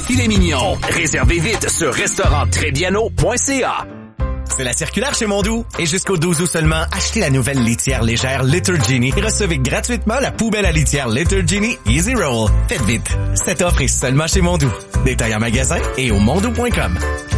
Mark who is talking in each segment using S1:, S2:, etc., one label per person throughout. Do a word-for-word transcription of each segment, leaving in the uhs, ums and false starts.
S1: filet mignon. Réservez vite sur restaurant trébiano point c a.
S2: C'est la circulaire chez Mondou. Et jusqu'au douze août seulement, achetez la nouvelle litière légère Litter Genie et recevez gratuitement la poubelle à litière Litter Genie Easy Roll. Faites vite. Cette offre est seulement chez Mondou. Détail en magasin et au mondou point com.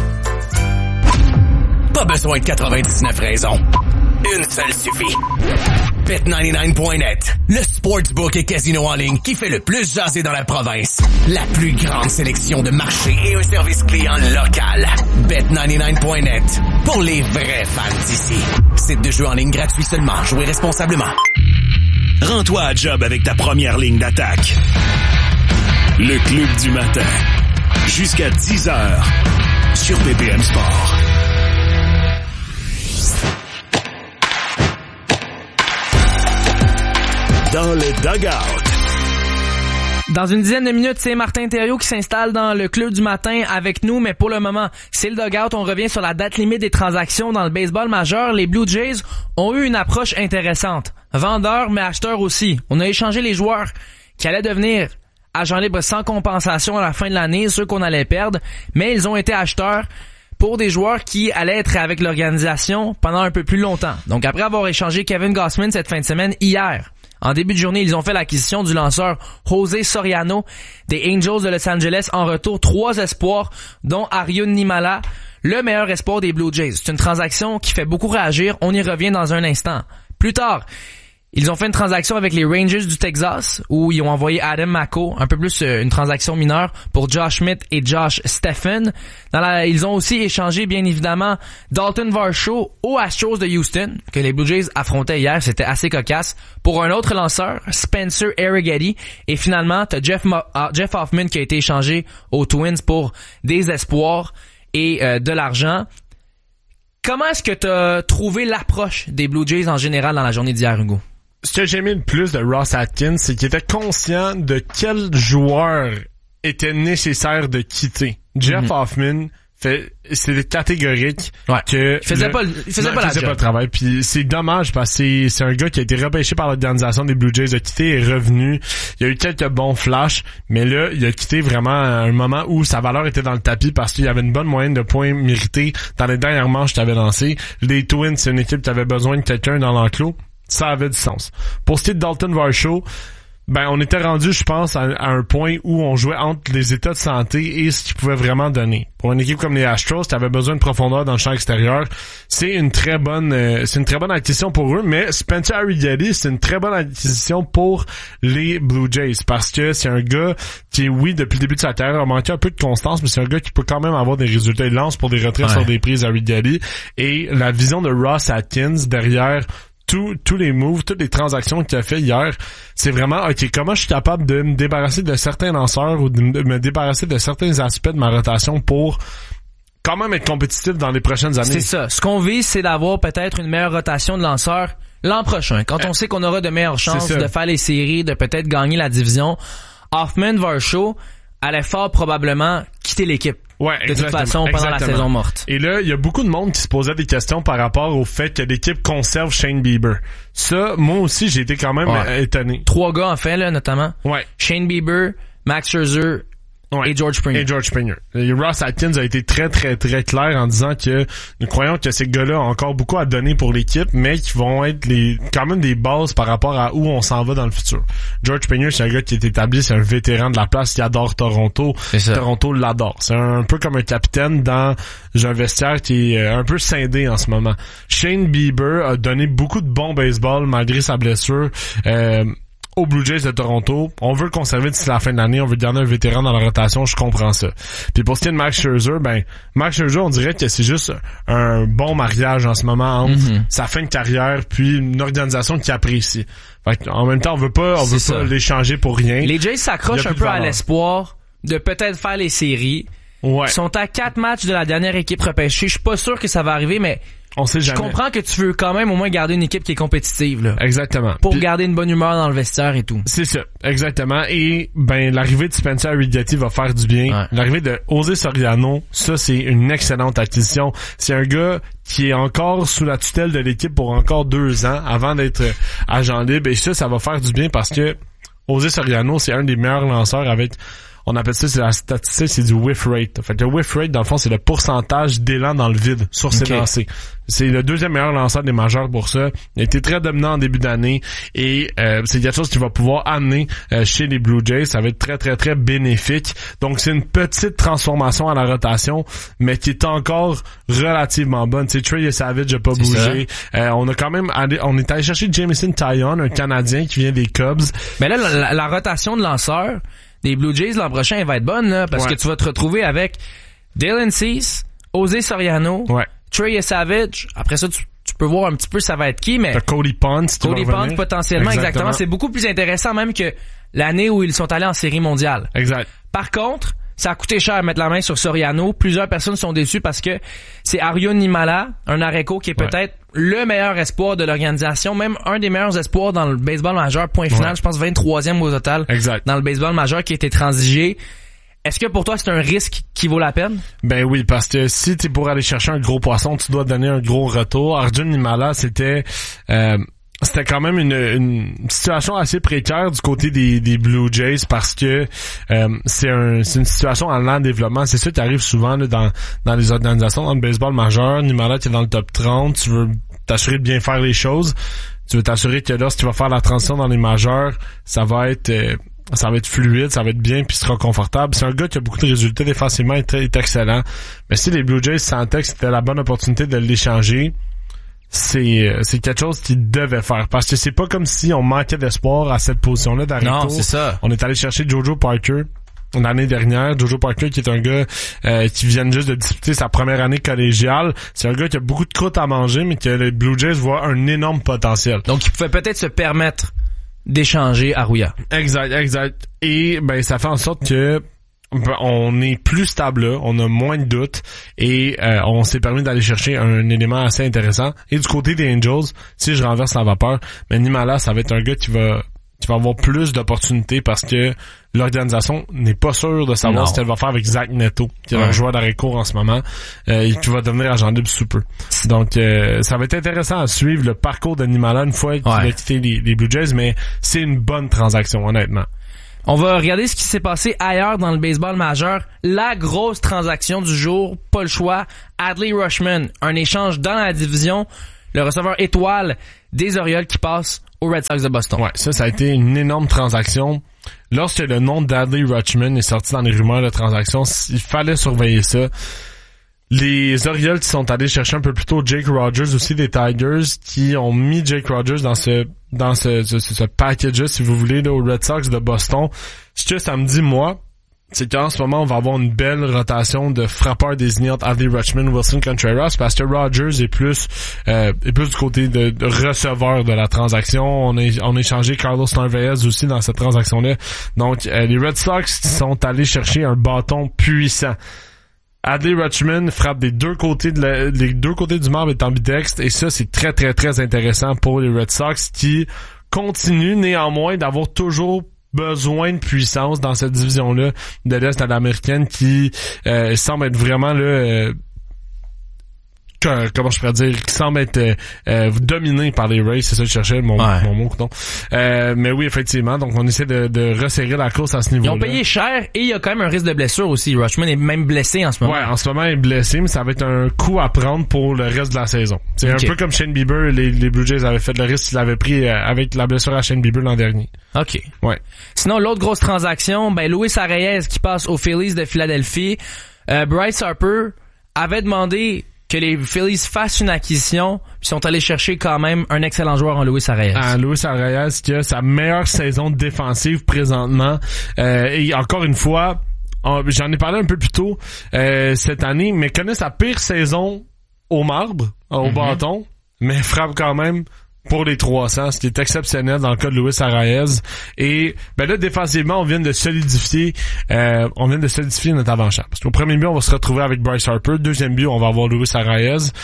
S1: Pas besoin de quatre-vingt-dix-neuf raisons. Une seule suffit. Bet quatre-vingt-dix-neuf point net, le sportsbook et casino en ligne qui fait le plus jaser dans la province. La plus grande sélection de marchés et un service client local. Bet quatre-vingt-dix-neuf point net, pour les vrais fans d'ici. Site de jeu en ligne gratuit seulement. Jouez responsablement.
S3: Rends-toi à job avec ta première ligne d'attaque. Le Club du matin. Jusqu'à dix heures sur B P M Sport. Dans le dugout.
S4: Dans une dizaine de minutes, c'est Martin Thériault qui s'installe dans le Club du matin avec nous, mais pour le moment, c'est le dugout. On revient sur la date limite des transactions dans le baseball majeur. Les Blue Jays ont eu une approche intéressante. Vendeurs, mais acheteurs aussi. On a échangé les joueurs qui allaient devenir agents libres sans compensation à la fin de l'année, ceux qu'on allait perdre, mais ils ont été acheteurs pour des joueurs qui allaient être avec l'organisation pendant un peu plus longtemps. Donc après avoir échangé Kevin Gausman cette fin de semaine, hier, en début de journée, ils ont fait l'acquisition du lanceur José Soriano des Angels de Los Angeles. En retour, trois espoirs, dont Arjun Nimala, le meilleur espoir des Blue Jays. C'est une transaction qui fait beaucoup réagir. On y revient dans un instant. Plus tard, ils ont fait une transaction avec les Rangers du Texas où ils ont envoyé Adam Macko, un peu plus euh, une transaction mineure pour Josh Schmidt et Josh Stephen. Dans la, ils ont aussi échangé bien évidemment Dalton Varsho aux Astros de Houston que les Blue Jays affrontaient hier, c'était assez cocasse, pour un autre lanceur, Spencer Arrighetti, et finalement t'as Jeff, Mo- uh, Jeff Hoffman qui a été échangé aux Twins pour des espoirs et euh, de l'argent. Comment est-ce que t'as trouvé l'approche des Blue Jays en général dans la journée d'hier, Hugo?
S5: Ce que j'ai aimé le plus de Ross Atkins, c'est qu'il était conscient de quel joueur était nécessaire de quitter. Jeff mm-hmm. Hoffman fait, c'est catégorique
S4: ouais.
S5: que
S4: il faisait
S5: le,
S4: pas, il faisait
S5: non,
S4: pas
S5: il
S4: la
S5: faisait
S4: job.
S5: pas le travail. Puis c'est dommage parce que c'est, c'est un gars qui a été repêché par l'organisation des Blue Jays, a quitté et est revenu. Il y a eu quelques bons flashs, mais là, il a quitté vraiment à un moment où sa valeur était dans le tapis parce qu'il y avait une bonne moyenne de points mérités dans les dernières manches qu'il avait lancées. Les Twins, c'est une équipe qui avait besoin de quelqu'un dans l'enclos. Ça avait du sens. Pour ce qui est de Dalton Varsho, ben on était rendu, je pense, à, à un point où on jouait entre les états de santé et ce qu'ils pouvaient vraiment donner. Pour une équipe comme les Astros, qui avait besoin de profondeur dans le champ extérieur, c'est une très bonne, euh, c'est une très bonne acquisition pour eux. Mais Spencer Arrighetti, c'est une très bonne acquisition pour les Blue Jays parce que c'est un gars qui, oui, depuis le début de sa carrière, a manqué un peu de constance, mais c'est un gars qui peut quand même avoir des résultats. Il lance pour des retraits ouais. sur des prises Arrighetti et la vision de Ross Atkins derrière Tous, tous les moves, toutes les transactions qu'il a fait hier, c'est vraiment, ok, comment je suis capable de me débarrasser de certains lanceurs ou de me débarrasser de certains aspects de ma rotation pour quand même être compétitif dans les prochaines années.
S4: C'est ça. Ce qu'on vise, c'est d'avoir peut-être une meilleure rotation de lanceurs l'an prochain. Quand on sait qu'on aura de meilleures chances de faire les séries, de peut-être gagner la division, Hoffman, Varsho allait fort probablement quitter l'équipe.
S5: Ouais,
S4: de toute façon, pendant
S5: exactement.
S4: la saison morte.
S5: Et là, il y a beaucoup de monde qui se posait des questions par rapport au fait que l'équipe conserve Shane Bieber. Ça, moi aussi, j'ai été quand même ouais. étonné.
S4: Trois gars, en fait, là, notamment.
S5: Ouais.
S4: Shane Bieber, Max Scherzer ouais. et George Springer.
S5: Et George Springer. Et Ross Atkins a été très, très, très clair en disant que nous croyons que ces gars-là ont encore beaucoup à donner pour l'équipe, mais qui vont être les quand même des bases par rapport à où on s'en va dans le futur. George Springer, c'est un gars qui est établi, c'est un vétéran de la place qui adore Toronto. Toronto l'adore. C'est un peu comme un capitaine dans un vestiaire qui est un peu scindé en ce moment. Shane Bieber a donné beaucoup de bons baseball malgré sa blessure. Euh, aux Blue Jays de Toronto. On veut le conserver d'ici la fin de l'année. On veut garder un vétéran dans la rotation. Je comprends ça. Puis pour ce qui est de Max Scherzer, ben, Max Scherzer, on dirait que c'est juste un bon mariage en ce moment entre mm-hmm. sa fin de carrière puis une organisation qui apprécie. Fait en même temps, on veut pas, on veut pas l'échanger pour rien.
S4: Les Jays s'accrochent un peu à l'espoir de peut-être faire les séries.
S5: Ouais.
S4: Ils sont à quatre matchs de la dernière équipe repêchée. Je suis pas sûr que ça va arriver, mais
S5: on sait jamais.
S4: Je comprends que tu veux quand même au moins garder une équipe qui est compétitive, là.
S5: Exactement.
S4: Pour
S5: Puis,
S4: garder une bonne humeur dans le vestiaire et tout.
S5: C'est ça, exactement. Et ben l'arrivée de Spencer Arrighetti va faire du bien. Ouais. L'arrivée de José Soriano, ça c'est une excellente acquisition. C'est un gars qui est encore sous la tutelle de l'équipe pour encore deux ans avant d'être agent libre. Et ça, ça va faire du bien parce que José Soriano, c'est un des meilleurs lanceurs avec on appelle ça, c'est la statistique, c'est du whiff rate. Fait que le whiff rate, dans le fond, c'est le pourcentage d'élan dans le vide sur ses okay. lancers. C'est le deuxième meilleur lanceur des majeurs pour ça. Il a été très dominant en début d'année et euh, c'est quelque chose qu'il va pouvoir amener euh, chez les Blue Jays. Ça va être très, très, très bénéfique. Donc, c'est une petite transformation à la rotation, mais qui est encore relativement bonne. Tu sais, Trey Savage n'a pas c'est bougé. Euh, on a quand même allé, on est allé chercher Jameson Taillon, un Canadien qui vient des Cubs.
S4: Mais là, la, la, la rotation de lanceurs des Blue Jays l'an prochain, elle va être bonne, là, parce ouais. que tu vas te retrouver avec Dylan Cease, José Soriano,
S5: ouais.
S4: Trey Savage. Après ça, tu, tu peux voir un petit peu ça va être qui, mais...
S5: T'as Cody Ponce.
S4: Cody Ponce, potentiellement, exactement. exactement. C'est beaucoup plus intéressant même que l'année où ils sont allés en série mondiale.
S5: Exact.
S4: Par contre, ça a coûté cher mettre la main sur Soriano. Plusieurs personnes sont déçues parce que c'est Arjun Nimala, un Areco qui est peut-être ouais. le meilleur espoir de l'organisation, même un des meilleurs espoirs dans le baseball majeur, point final. Ouais. Je pense vingt-troisième au total
S5: exact.
S4: Dans le baseball majeur qui a été transigé. Est-ce que pour toi, c'est un risque qui vaut la peine?
S5: Ben oui, parce que si tu es pour aller chercher un gros poisson, tu dois donner un gros retour. Arjun Nimala, c'était... Euh, c'était quand même une, une situation assez précaire du côté des, des Blue Jays parce que euh, c'est, un, c'est une situation en lent développement. C'est ça qui arrive souvent là, dans, dans les organisations, dans le baseball majeur. Nimala, tu es dans le top trente, tu veux t'assurer de bien faire les choses. Tu veux t'assurer que lorsque tu vas faire la transition dans les majeurs, ça va être... Euh, ça va être fluide, ça va être bien, puis sera confortable. C'est un gars qui a beaucoup de résultats défensivement, est, est excellent. Mais si les Blue Jays sentaient que c'était la bonne opportunité de l'échanger, c'est c'est quelque chose qu'ils devaient faire. Parce que c'est pas comme si on manquait d'espoir à cette position-là d'Areco.
S4: Non, c'est ça.
S5: On est allé chercher Jojo Parker l'année dernière. Jojo Parker qui est un gars euh, qui vient juste de disputer sa première année collégiale. C'est un gars qui a beaucoup de croûte à manger, mais que les Blue Jays voient un énorme potentiel.
S4: Donc, il pouvait peut-être se permettre d'échanger Arruya.
S5: Exact, exact. Et ben ça fait en sorte que on est plus stable là, on a moins de doutes et euh, on s'est permis d'aller chercher un élément assez intéressant. Et du côté des Angels, si je renverse la vapeur, mais Nimala, ça va être un gars qui va qui va avoir plus d'opportunités parce que l'organisation n'est pas sûre de savoir non. ce qu'elle va faire avec Zach Neto, qui est ouais. un joueur d'Areco en ce moment, euh, et qui va devenir agent libre sous peu. Donc, euh, ça va être intéressant à suivre le parcours de Nimala une fois qu'il ouais. va quitter les, les Blue Jays, mais c'est une bonne transaction, honnêtement.
S4: On va regarder ce qui s'est passé ailleurs dans le baseball majeur. La grosse transaction du jour, pas le choix, Adley Rutschman, un échange dans la division, le receveur étoile des Orioles qui passe aux Red Sox de Boston.
S5: Ouais, ça, ça a été une énorme transaction. Lorsque le nom d'Adley Rutschman est sorti dans les rumeurs de transaction, il fallait surveiller ça. Les Orioles qui sont allés chercher un peu plus tôt Jake Rogers, aussi des Tigers, qui ont mis Jake Rogers dans ce dans ce, ce, ce package-là, si vous voulez, là, aux Red Sox de Boston. Ce que ça me dit, moi, c'est qu'en ce moment, on va avoir une belle rotation de frappeurs désignés entre Adley Rutschman, Wilson Contreras, parce que Rogers est plus euh, est plus du côté de, de receveur de la transaction. On a, on a échangé Carlos Narvaez aussi dans cette transaction-là. Donc, euh, les Red Sox sont allés chercher un bâton puissant. Adley Rutschman frappe des deux côtés de la, les deux côtés du marbre est ambidextre et ça c'est très très très intéressant pour les Red Sox qui continuent néanmoins d'avoir toujours besoin de puissance dans cette division-là de l'Est à l'américaine qui euh, semble être vraiment là euh, que, comment je pourrais dire, qui semble être euh, euh, dominé par les Rays, c'est ça que je cherchais, mon, ouais. mon mot, non. Euh, mais oui, effectivement, donc on essaie de, de resserrer la course à ce niveau-là.
S4: Ils ont payé cher et il y a quand même un risque de blessure aussi. Rutschman est même blessé en ce moment.
S5: Ouais, en ce moment il est blessé, mais ça va être un coup à prendre pour le reste de la saison. C'est okay. Un peu comme Shane Bieber, les, les Blue Jays avaient fait le risque qu'ils avaient pris avec la blessure à Shane Bieber l'an dernier.
S4: OK.
S5: Ouais.
S4: Sinon, l'autre grosse transaction, ben Luis Arraez qui passe aux Phillies de Philadelphie. Euh, Bryce Harper avait demandé que les Phillies fassent une acquisition, puis sont allés chercher quand même un excellent joueur en Luis Arraez.
S5: Ah, Luis Arraez qui a sa meilleure saison défensive présentement. Euh, et encore une fois, on, j'en ai parlé un peu plus tôt euh, cette année, mais connaît sa pire saison au marbre, au mm-hmm. bâton, mais frappe quand même pour les trois cents, ce qui est exceptionnel dans le cas de Luis Arraez. Et ben là, défensivement, on vient de solidifier euh, on vient de solidifier notre avant-champ. Parce qu'au premier but, on va se retrouver avec Bryce Harper. Deuxième but, on va avoir Luis Arraez.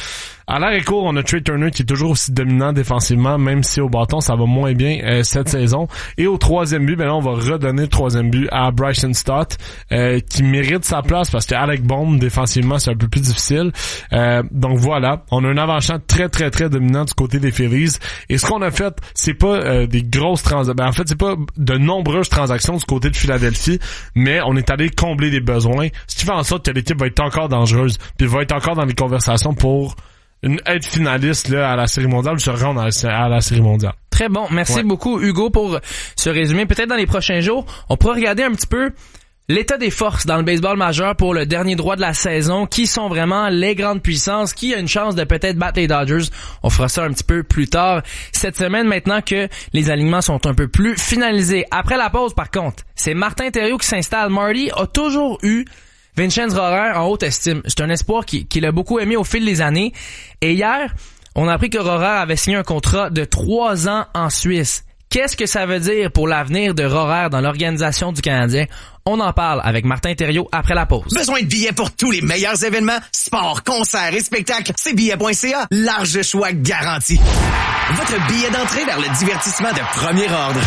S5: À l'arrêt-court, on a Trey Turner qui est toujours aussi dominant défensivement, même si au bâton, ça va moins bien euh, cette saison. Et au troisième but, ben là, on va redonner le troisième but à Bryson Stott, euh, qui mérite sa place parce que Alec Bohm, défensivement, c'est un peu plus difficile. Euh, donc voilà, on a un avant-champ très, très, très dominant du côté des Phillies. Et ce qu'on a fait, c'est pas euh, des grosses transactions. Ben, en fait, c'est pas de nombreuses transactions du côté de Philadelphie, mais on est allé combler des besoins, ce qui fait en sorte que l'équipe va être encore dangereuse, puis va être encore dans les conversations pour une, être finaliste là à la Série mondiale ou se rendre à la, à la Série mondiale.
S4: Très bon. Merci ouais. beaucoup, Hugo, pour ce résumé. Peut-être dans les prochains jours, on pourra regarder un petit peu l'état des forces dans le baseball majeur pour le dernier droit de la saison. Qui sont vraiment les grandes puissances? Qui a une chance de peut-être battre les Dodgers? On fera ça un petit peu plus tard cette semaine, maintenant que les alignements sont un peu plus finalisés. Après la pause, par contre, c'est Martin Thériault qui s'installe. Marty a toujours eu Vincenz Rohrer en haute estime. C'est un espoir qu'il qui a beaucoup aimé au fil des années. Et hier, on a appris que Rohrer avait signé un contrat de trois ans en Suisse. Qu'est-ce que ça veut dire pour l'avenir de Rohrer dans l'organisation du Canadien? On en parle avec Martin Thériault après la pause.
S1: Besoin de billets pour tous les meilleurs événements? Sport, concerts et spectacles? C'est billets point c a. Large choix garanti. Votre billet d'entrée vers le divertissement de premier ordre.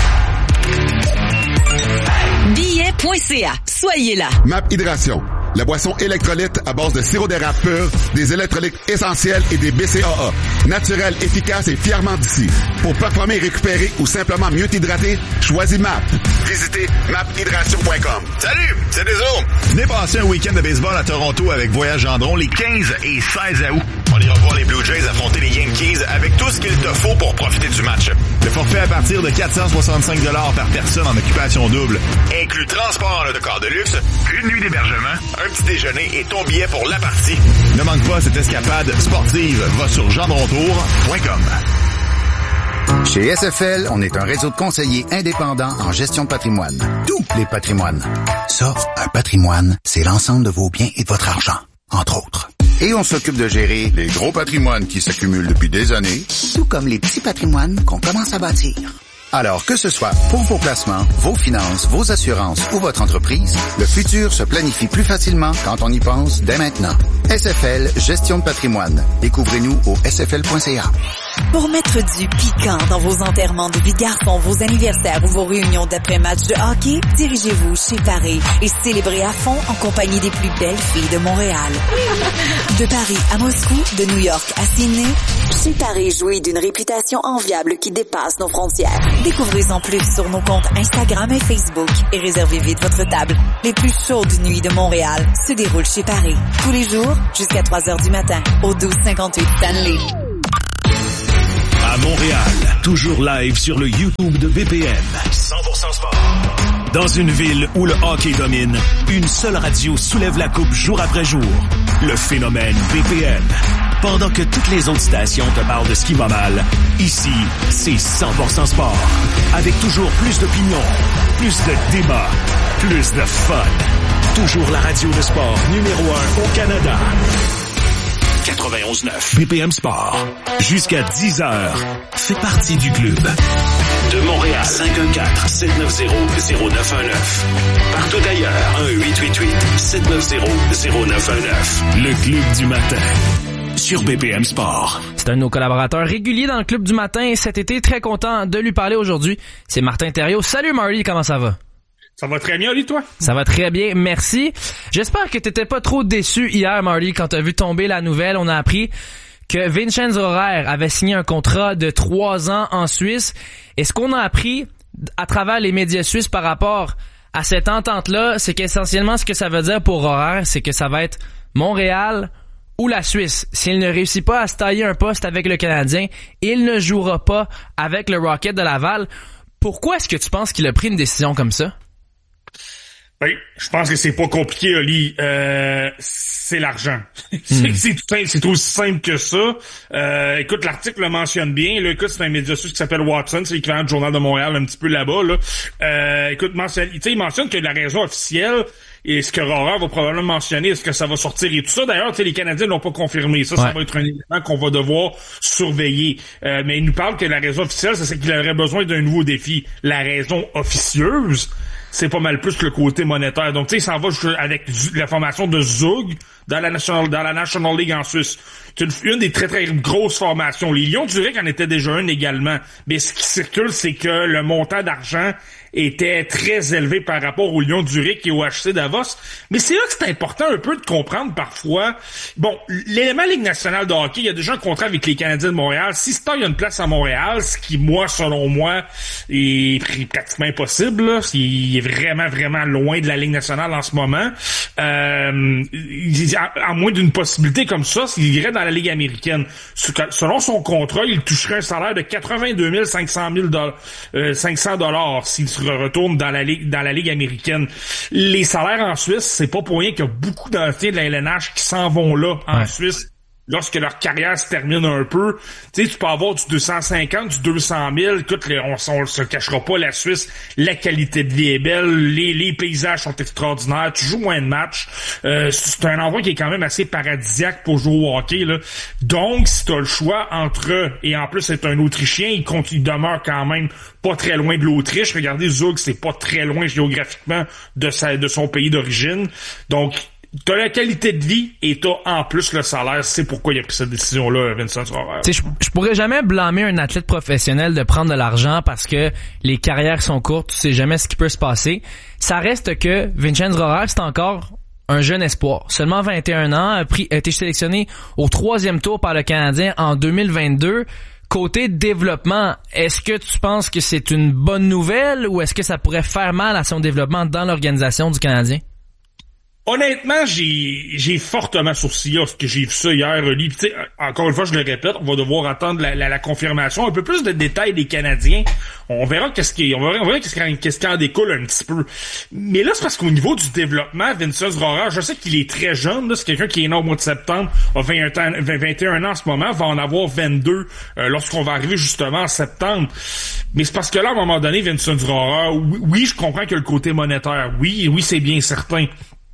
S6: billets point c a. Soyez là.
S7: Map Hydration. La boisson électrolyte à base de sirop d'érable pur, des électrolytes essentiels et des B C A A. Naturel, efficace et fièrement d'ici. Pour performer, récupérer ou simplement mieux t'hydrater, choisis M A P. Visitez map hydration point com.
S8: Salut, c'est Deso. Venez passer un week-end de baseball à Toronto avec Voyage Gendron les quinze et seize août. On ira voir les Blue Jays affronter les Yankees avec tout ce qu'il te faut pour profiter du match. Le forfait à partir de quatre cent soixante-cinq dollars par personne en occupation double. Inclut transport en autocar de luxe, une nuit d'hébergement, un petit déjeuner et ton billet pour la partie. Ne manque pas cette escapade sportive. Va sur gendrontour point com.
S9: Chez S F L, on est un réseau de conseillers indépendants en gestion de patrimoine. Tous les patrimoines. Ça, un patrimoine, c'est l'ensemble de vos biens et de votre argent, entre autres. Et on s'occupe de gérer les gros patrimoines qui s'accumulent depuis des années, tout comme les petits patrimoines qu'on commence à bâtir. Alors que ce soit pour vos placements, vos finances, vos assurances ou votre entreprise, le futur se planifie plus facilement quand on y pense dès maintenant. S F L Gestion de patrimoine. Découvrez-nous au s f l point c a.
S6: Pour mettre du piquant dans vos enterrements de vie de garçon, vos anniversaires ou vos réunions d'après-match de hockey, dirigez-vous chez Paris et célébrez à fond en compagnie des plus belles filles de Montréal. De Paris à Moscou, de New York à Sydney, chez Paris jouit d'une réputation enviable qui dépasse nos frontières. Découvrez-en plus sur nos comptes Instagram et Facebook et réservez vite votre table. Les plus chaudes nuits de Montréal se déroulent chez Paris. Tous les jours, jusqu'à trois heures du matin, au douze cinquante-huit Stanley.
S3: À Montréal, toujours live sur le YouTube de V P N. cent pour cent sport. Dans une ville où le hockey domine, une seule radio soulève la coupe jour après jour. Le phénomène V P N. Pendant que toutes les autres stations te parlent de ce qui va mal, ici, c'est cent pour cent sport. Avec toujours plus d'opinions, plus de débats, plus de fun. Toujours la radio de sport numéro un au Canada. quatre-vingt-onze neuf B P M Sport. Jusqu'à dix heures. Fais partie du club. De Montréal, cinq un quatre, sept neuf zéro, zéro neuf un neuf. Partout ailleurs, un huit huit huit, sept neuf zéro, zéro neuf un neuf. Le club du matin. Sur B P M Sport.
S4: C'est un de nos collaborateurs réguliers dans le club du matin cet été. Très content de lui parler aujourd'hui. C'est Martin Thériault. Salut Marty, comment ça va?
S10: Ça va très bien, lui, toi?
S4: Ça va très bien, merci. J'espère que t'étais pas trop déçu hier, Marty, quand t'as vu tomber la nouvelle. On a appris que Vincenz Rohrer avait signé un contrat de trois ans en Suisse. Et ce qu'on a appris à travers les médias suisses par rapport à cette entente-là, c'est qu'essentiellement, ce que ça veut dire pour Rohrer, c'est que ça va être Montréal ou la Suisse. S'il ne réussit pas à se tailler un poste avec le Canadien, il ne jouera pas avec le Rocket de Laval. Pourquoi est-ce que tu penses qu'il a pris une décision comme ça?
S10: Oui, je pense que c'est pas compliqué, Oli. Euh, c'est l'argent. c'est,
S4: Mm.
S10: c'est, tout, c'est aussi simple que ça. Euh, écoute, l'article le mentionne bien. Là, écoute, c'est un média suisse qui s'appelle Watson, c'est l'équivalent du Journal de Montréal, un petit peu là-bas. Là. Euh, écoute, mentionne, il mentionne que la raison officielle, et ce que Rohrer va probablement mentionner, est-ce que ça va sortir et tout ça. D'ailleurs, les Canadiens l'ont pas confirmé. Ça, ouais. ça va être un élément qu'on va devoir surveiller. Euh, mais il nous parle que la raison officielle, c'est qu'il aurait besoin d'un nouveau défi. La raison officieuse, c'est pas mal plus le côté monétaire. Donc, tu sais, il s'en va avec la formation de Zug dans la National, dans la National League en Suisse. C'est une, une des très, très grosses formations. Les Lions du Zurich en étaient déjà une également. Mais ce qui circule, c'est que le montant d'argent était très élevé par rapport aux Lions du Zurich et au H C Davos. Mais c'est là que c'est important un peu de comprendre parfois. Bon, l'élément Ligue nationale de hockey, il y a déjà un contrat avec les Canadiens de Montréal. Si Star il y a une place à Montréal, ce qui, moi, selon moi, est pratiquement impossible, là. Il est vraiment, vraiment loin de la Ligue nationale en ce moment. Euh, à, à moins d'une possibilité comme ça, s'il irait dans la Ligue américaine. Selon son contrat, il toucherait un salaire de quatre-vingt-deux mille cinq cents dollars s'il se retourne dans la Ligue, dans la Ligue américaine. Les salaires en Suisse, c'est pas pour rien qu'il y a beaucoup d'anciens de la L N H qui s'en vont là, en ouais. Suisse. Lorsque leur carrière se termine un peu, tu sais, tu peux avoir du deux cent cinquante, du deux cent mille. Écoute, on, on se cachera pas, la Suisse, la qualité de vie est belle, les, les paysages sont extraordinaires, tu joues moins de matchs. Euh, c'est un endroit qui est quand même assez paradisiaque pour jouer au hockey, là. Donc, si t'as le choix entre, et en plus c'est un Autrichien, il, continue, il demeure quand même pas très loin de l'Autriche. Regardez, Zug, c'est pas très loin géographiquement de sa, de son pays d'origine. Donc, t'as la qualité de vie et t'as en plus le salaire. C'est pourquoi il a pris cette décision-là, Vincent Rohrer.
S4: Tu sais, je pourrais jamais blâmer un athlète professionnel de prendre de l'argent parce que les carrières sont courtes, tu sais jamais ce qui peut se passer. Ça reste que Vincent Rohrer, c'est encore un jeune espoir. Seulement vingt et un ans, a, pris, a été sélectionné au troisième tour par le Canadien en deux mille vingt-deux. Côté développement, est-ce que tu penses que c'est une bonne nouvelle ou est-ce que ça pourrait faire mal à son développement dans l'organisation du Canadien?
S10: Honnêtement, j'ai j'ai fortement sourcillé parce que j'ai vu ça hier, Oli. Tu sais, encore une fois, je le répète, on va devoir attendre la, la, la confirmation, un peu plus de détails des Canadiens. On verra qu'est-ce qui, on verra, on verra qu'est-ce qui, qu'est-ce qui en découle un petit peu. Mais là, c'est parce qu'au niveau du développement, Vincent Rohrer, je sais qu'il est très jeune. Là, c'est quelqu'un qui est né au mois de septembre, a vingt et un ans, vingt et un ans en ce moment, va en avoir vingt-deux euh, lorsqu'on va arriver justement en septembre. Mais c'est parce que là, à un moment donné, Vincent Rohrer, oui, oui, je comprends que le côté monétaire, oui, oui, c'est bien certain.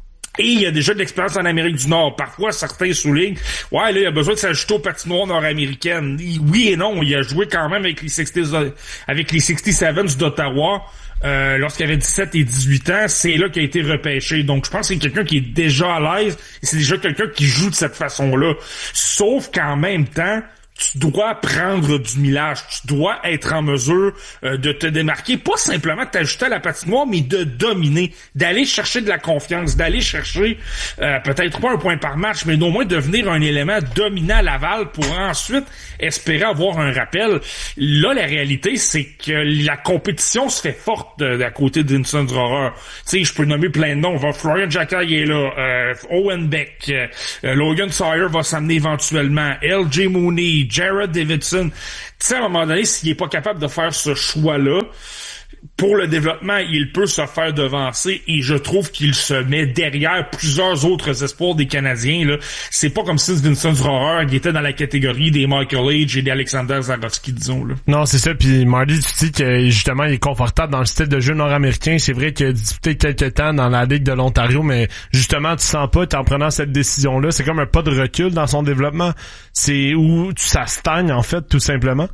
S10: Et il y a déjà de l'expérience en Amérique du Nord. Parfois, certains soulignent, ouais, là, il a besoin de s'ajouter aux patinoires nord-américaines. Oui et non, il a joué quand même avec les soixante, avec les soixante-dix-sept d'Ottawa, euh, lorsqu'il avait dix-sept et dix-huit ans. C'est là qu'il a été repêché. Donc, je pense que c'est quelqu'un qui est déjà à l'aise et c'est déjà quelqu'un qui joue de cette façon-là. Sauf qu'en même temps, tu dois prendre du millage, tu dois être en mesure euh, de te démarquer, pas simplement de t'ajouter à la patinoire, mais de dominer, d'aller chercher de la confiance, d'aller chercher euh, peut-être pas un point par match, mais au moins devenir un élément dominant à Laval pour ensuite espérer avoir un rappel. Là, la réalité, c'est que la compétition se fait forte de, de à côté de Vincent Rohrer. Tu sais, je peux nommer plein de noms. Florian Jacquet est là, euh, Owen Beck, euh, Logan Sawyer va s'amener éventuellement, L J Mooney, Jared Davidson. Tu sais, à un moment donné, s'il est pas capable de faire ce choix-là, pour le développement, il peut se faire devancer et je trouve qu'il se met derrière plusieurs autres espoirs des Canadiens. Là. C'est pas comme si Vincent Rohrer qui était dans la catégorie des Michael Age et des Alexander Zarovski, disons. Là.
S5: Non, c'est ça. Puis Marty, tu dis que justement, il est confortable dans le style de jeu nord-américain. C'est vrai qu'il a disputé quelques temps dans la Ligue de l'Ontario, mais justement, tu sens pas, en prenant cette décision-là, c'est comme un pas de recul dans son développement. C'est où ça stagne, en fait, tout simplement.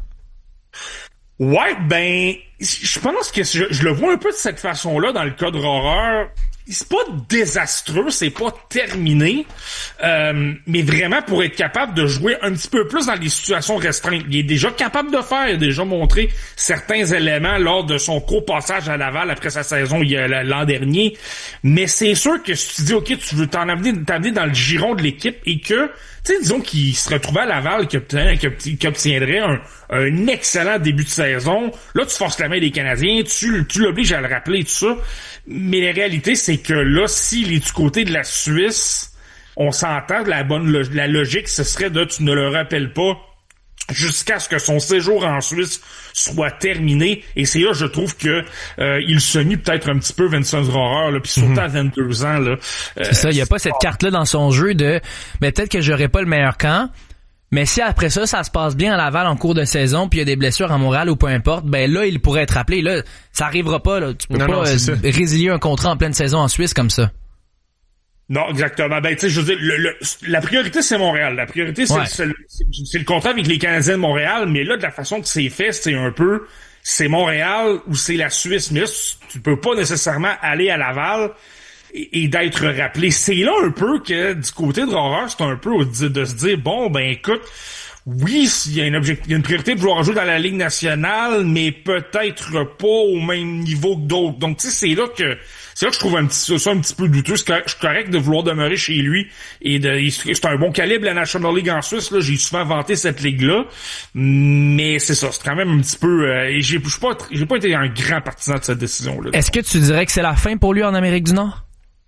S10: Ouais, ben, je pense que je, je le vois un peu de cette façon-là dans le cas de Rohrer. C'est pas désastreux, c'est pas terminé, euh, mais vraiment pour être capable de jouer un petit peu plus dans les situations restreintes. Il est déjà capable de faire, il a déjà montré certains éléments lors de son court passage à Laval après sa saison il y a, l'an dernier, mais c'est sûr que si tu dis, ok, tu veux t'en amener, t'amener dans le giron de l'équipe et que, tu sais, disons qu'il se retrouvait à Laval, qu'il obtiendrait un, un excellent début de saison, là, tu forces la main des Canadiens, tu, tu l'obliges à le rappeler, tout ça. Mais la réalité, c'est que là, s'il est du côté de la Suisse, on s'entend, la bonne, la logique, ce serait de, tu ne le rappelles pas jusqu'à ce que son séjour en Suisse soit terminé. Et c'est là, je trouve que euh, il se nie peut-être un petit peu Vincent Rohrer, là, puis surtout mm-hmm. à vingt-deux ans. Là, euh,
S4: c'est ça, il n'y a pas cette carte-là dans son jeu de mais peut-être que j'aurais pas le meilleur camp, mais si après ça, ça se passe bien à Laval en cours de saison, puis il y a des blessures à Montréal ou peu importe, ben là, il pourrait être rappelé. Là, ça arrivera pas. Là. Tu peux non, pas non, euh, résilier un contrat en pleine saison en Suisse comme ça.
S10: Non, exactement. Ben, tu sais, je veux dire, le, le, la priorité, c'est Montréal. La priorité, c'est, ouais. c'est, le, c'est, c'est le contrat avec les Canadiens de Montréal, mais là, de la façon que c'est fait, c'est un peu, c'est Montréal ou c'est la Suisse. Mais là, tu peux pas nécessairement aller à Laval et, et d'être rappelé. C'est là un peu que, du côté de Rohrer, c'est un peu de, de se dire, bon, ben, écoute, oui, il y a une objectif, il y a une priorité de vouloir jouer dans la Ligue nationale, mais peut-être pas au même niveau que d'autres. Donc, tu sais, c'est là que, c'est là que je trouve un petit, ça un petit peu douteux. C'est correct, correct de vouloir demeurer chez lui et de, c'est un bon calibre, la National League en Suisse, là. J'ai souvent vanté cette ligue-là. Mais c'est ça, c'est quand même un petit peu, euh, et j'ai, j'ai pas, j'ai pas été un grand partisan de cette décision-là.
S4: Est-ce que tu dirais que c'est la fin pour lui en Amérique du Nord?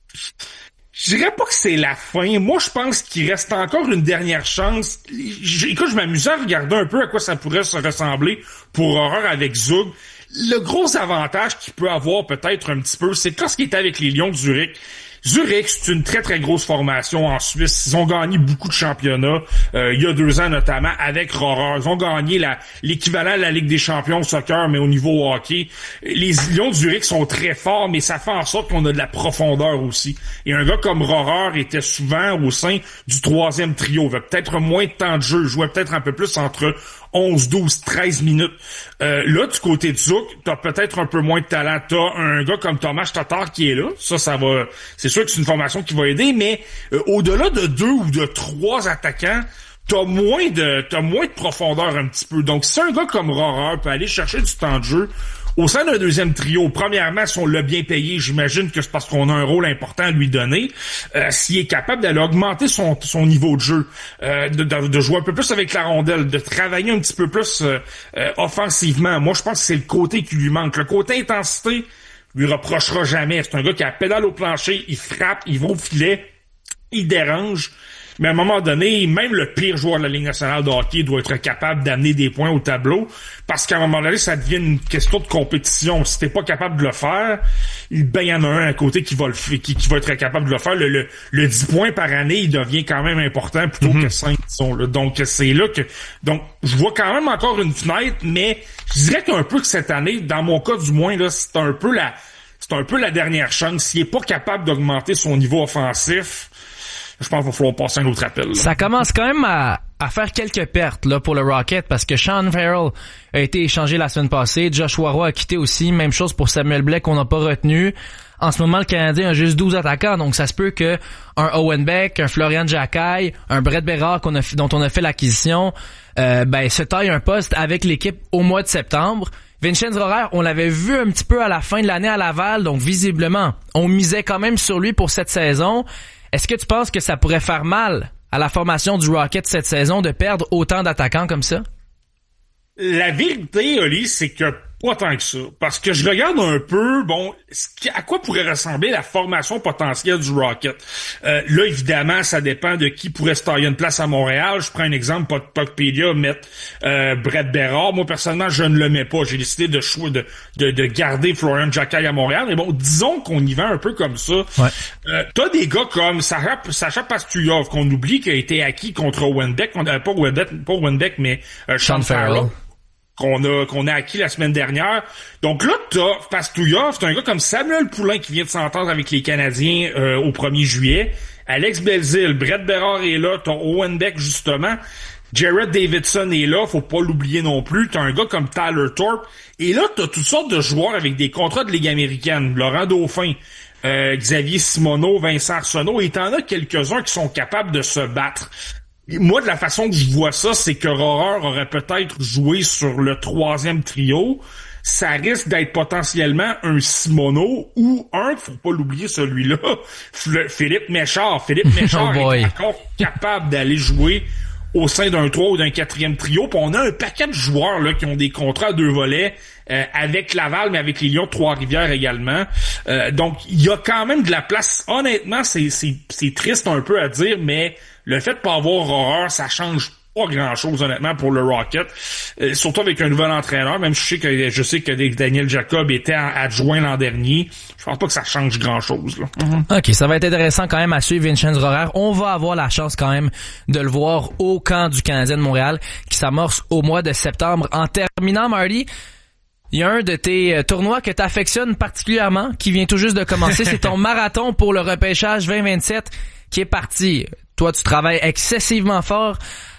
S10: Je dirais pas que c'est la fin. Moi, je pense qu'il reste encore une dernière chance. J- Écoute, je m'amusais à regarder un peu à quoi ça pourrait se ressembler pour Rohrer avec Zug. Le gros avantage qu'il peut avoir peut-être un petit peu, c'est que lorsqu'il était avec les Lions de Zurich, Zurich, c'est une très, très grosse formation en Suisse. Ils ont gagné beaucoup de championnats, euh, il y a deux ans notamment, avec Rohrer. Ils ont gagné la, l'équivalent de la Ligue des champions de soccer, mais au niveau hockey. Les Lions de Zurich sont très forts, mais ça fait en sorte qu'on a de la profondeur aussi. Et un gars comme Rohrer était souvent au sein du troisième trio. Il avait peut-être moins de temps de jeu, jouait peut-être un peu plus entre onze, douze, treize minutes. Euh, là, du côté de Zouk, t'as peut-être un peu moins de talent. T'as un gars comme Thomas Tatar qui est là. Ça, ça va... C'est sûr que c'est une formation qui va aider, mais euh, au-delà de deux ou de trois attaquants, t'as moins de t'as moins de profondeur un petit peu. Donc, si un gars comme Rohrer peut aller chercher du temps de jeu au sein d'un deuxième trio, premièrement, si on l'a bien payé, j'imagine que c'est parce qu'on a un rôle important à lui donner. Euh, s'il est capable d'aller augmenter son son niveau de jeu, euh, de, de, de jouer un peu plus avec la rondelle, de travailler un petit peu plus euh, euh, offensivement, moi, je pense que c'est le côté qui lui manque. Le côté intensité, lui reprochera jamais. C'est un gars qui a la pédale au plancher, il frappe, il va au filet, il dérange. Mais à un moment donné, même le pire joueur de la Ligue nationale de hockey doit être capable d'amener des points au tableau, parce qu'à un moment donné, ça devient une question de compétition. Si t'es pas capable de le faire, ben il y en a un à côté qui va le qui, qui va être capable de le faire. Le, le, le dix points par année, il devient quand même important plutôt mm-hmm. que cinq, disons, là. Donc c'est là que donc je vois quand même encore une fenêtre, mais je dirais qu'un peu que cette année, dans mon cas du moins, là, c'est un peu la c'est un peu la dernière chance. S'il est pas capable d'augmenter son niveau offensif, je pense qu'il va falloir passer un autre appel. Là.
S4: Ça commence quand même à, à faire quelques pertes là pour le Rocket, parce que Sean Farrell a été échangé la semaine passée, Joshua Roy a quitté aussi, même chose pour Samuel Blais qu'on n'a pas retenu. En ce moment, le Canadien a juste douze attaquants, donc ça se peut que un Owen Beck, un Florian Jacquet, un Brett Bérard qu'on a, dont on a fait l'acquisition, euh, ben se taille un poste avec l'équipe au mois de septembre. Vincenz Rohrer, on l'avait vu un petit peu à la fin de l'année à Laval, donc visiblement, on misait quand même sur lui pour cette saison. Est-ce que tu penses que ça pourrait faire mal à la formation du Rocket cette saison de perdre autant d'attaquants comme ça?
S10: La vérité, Oli, c'est que pas tant que ça. Parce que je regarde un peu, bon, à quoi pourrait ressembler la formation potentielle du Rocket. Euh, là, évidemment, ça dépend de qui pourrait se tailler une place à Montréal. Je prends un exemple, Puckpedia mettre euh, Brett Bérard. Moi, personnellement, je ne le mets pas. J'ai décidé de choix de, de, de garder Florian Jacquet à Montréal. Mais bon, disons qu'on y va un peu comme ça.
S4: Ouais.
S10: Euh, t'as des gars comme Sacha, Sacha Pastujov, qu'on oublie qui a été acquis contre Owen Beck. Euh, pas Owen Beck, pas Owen Beck, mais euh, Sean Farrell. qu'on a qu'on a acquis la semaine dernière. Donc là, t'as Pastujov, t'as un gars comme Samuel Poulain qui vient de s'entendre avec les Canadiens euh, au premier juillet. Alex Belzile, Brett Bérard est là, t'as Owen Beck justement. Jared Davidson est là, faut pas l'oublier non plus. T'as un gars comme Tyler Thorpe. Et là, t'as toutes sortes de joueurs avec des contrats de Ligue américaine. Laurent Dauphin, euh, Xavier Simoneau, Vincent Arsenault. Et t'en as quelques-uns qui sont capables de se battre. Moi, de la façon que je vois ça, c'est que Rohrer aurait peut-être joué sur le troisième trio. Ça risque d'être potentiellement un Simoneau ou un, faut pas l'oublier celui-là, Philippe Méchard. Philippe Méchard oh est encore capable d'aller jouer au sein d'un trois ou d'un quatrième trio. Puis on a un paquet de joueurs là qui ont des contrats à deux volets euh, avec Laval, mais avec les Lions de Trois-Rivières également. Euh, donc, il y a quand même de la place. Honnêtement, c'est, c'est, c'est triste un peu à dire, mais le fait de pas avoir Rohrer, ça change pas grand-chose, honnêtement, pour le Rocket. Euh, surtout avec un nouvel entraîneur. Même je sais que je sais que Daniel Jacob était adjoint l'an dernier. Je pense pas que ça change grand-chose, là.
S4: Mm-hmm. OK, ça va être intéressant quand même à suivre Vincenz Rohrer. On va avoir la chance quand même de le voir au camp du Canadien de Montréal qui s'amorce au mois de septembre. En terminant, Marty, il y a un de tes euh, tournois que t'affectionnes particulièrement, qui vient tout juste de commencer. C'est ton marathon pour le repêchage vingt vingt-sept qui est parti. Toi, tu travailles excessivement fort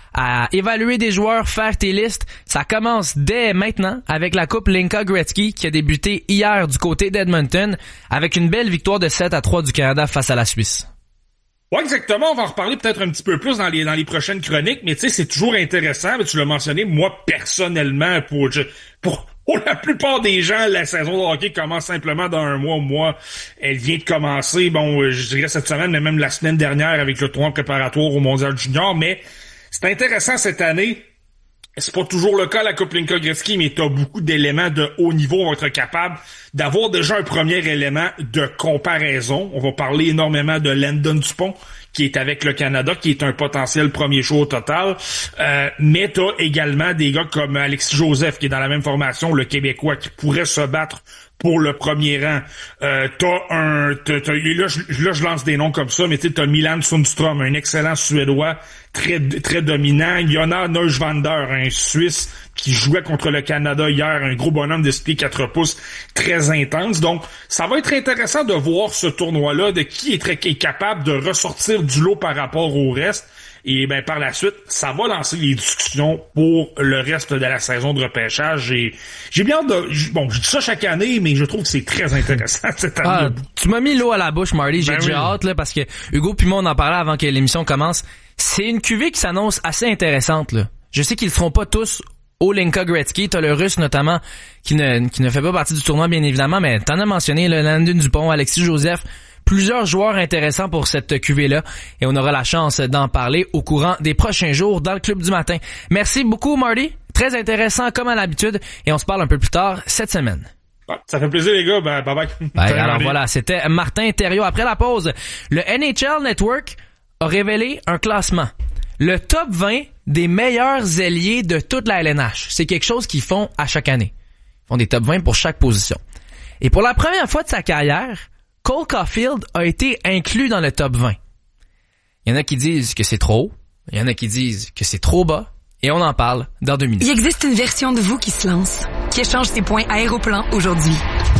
S4: à évaluer des joueurs, faire tes listes. Ça commence dès maintenant avec la Coupe Linka Gretzky qui a débuté hier du côté d'Edmonton avec une belle victoire de sept à trois du Canada face à la Suisse.
S10: Ouais, exactement. On va en reparler peut-être un petit peu plus dans les dans les prochaines chroniques, mais tu sais, c'est toujours intéressant. Mais tu l'as mentionné, moi personnellement, pour pour pour la plupart des gens, la saison de hockey commence simplement dans un mois. Moi, elle vient de commencer. Bon, je dirais cette semaine, mais même la semaine dernière avec le tournoi préparatoire au Mondial Junior, mais c'est intéressant cette année. C'est pas toujours le cas à la Coupe Linka Gretzky, mais t'as beaucoup d'éléments de haut niveau. On va être capable d'avoir déjà un premier élément de comparaison. On va parler énormément de Landon Dupont, qui est avec le Canada, qui est un potentiel premier choix au total. Euh, mais t'as également des gars comme Alexis Joseph, qui est dans la même formation, le Québécois, qui pourrait se battre pour le premier rang. Euh, t'as un, t'as, t'as, là, je, là, je lance des noms comme ça, mais tu sais, t'as Milan Sundström, un excellent Suédois, très, très dominant. Jonas Neuschwander, un Suisse qui jouait contre le Canada hier, un gros bonhomme de six quatre pouces, très intense. Donc, ça va être intéressant de voir ce tournoi-là, de qui est, très, qui est capable de ressortir du lot par rapport au reste. Et ben par la suite, ça va lancer les discussions pour le reste de la saison de repêchage. Et j'ai bien hâte de... Bon, je dis ça chaque année, mais je trouve que c'est très intéressant cette année.
S4: Ah, tu m'as mis l'eau à la bouche, Marty. J'ai
S10: ben
S4: déjà
S10: oui.
S4: hâte, là, parce que Hugo puis moi, on en parlait avant que l'émission commence. C'est une cuvée qui s'annonce assez intéressante, là. Je sais qu'ils ne seront pas tous au Linka Gretzky. T'as le Russe, notamment, qui ne, qui ne fait pas partie du tournoi, bien évidemment, mais t'en as mentionné, le Landon Dupont, Alexis Joseph. Plusieurs joueurs intéressants pour cette cuvée-là et on aura la chance d'en parler au courant des prochains jours dans le Club du matin. Merci beaucoup, Marty. Très intéressant comme à l'habitude et on se parle un peu plus tard cette semaine.
S10: Ça fait plaisir, les gars. Ben, bye bye.
S4: Ben, alors Marty. Voilà, c'était Martin Thériault. Après la pause, le N H L Network a révélé un classement. Le top vingt des meilleurs ailiers de toute la L N H. C'est quelque chose qu'ils font à chaque année. Ils font des top vingt pour chaque position. Et pour la première fois de sa carrière, Cole Caulfield a été inclus dans le top vingt. Il y en a qui disent que c'est trop, il y en a qui disent que c'est trop bas, et on en parle dans deux minutes.
S11: Il existe une version de vous qui se lance, qui échange ses points Aéroplan aujourd'hui,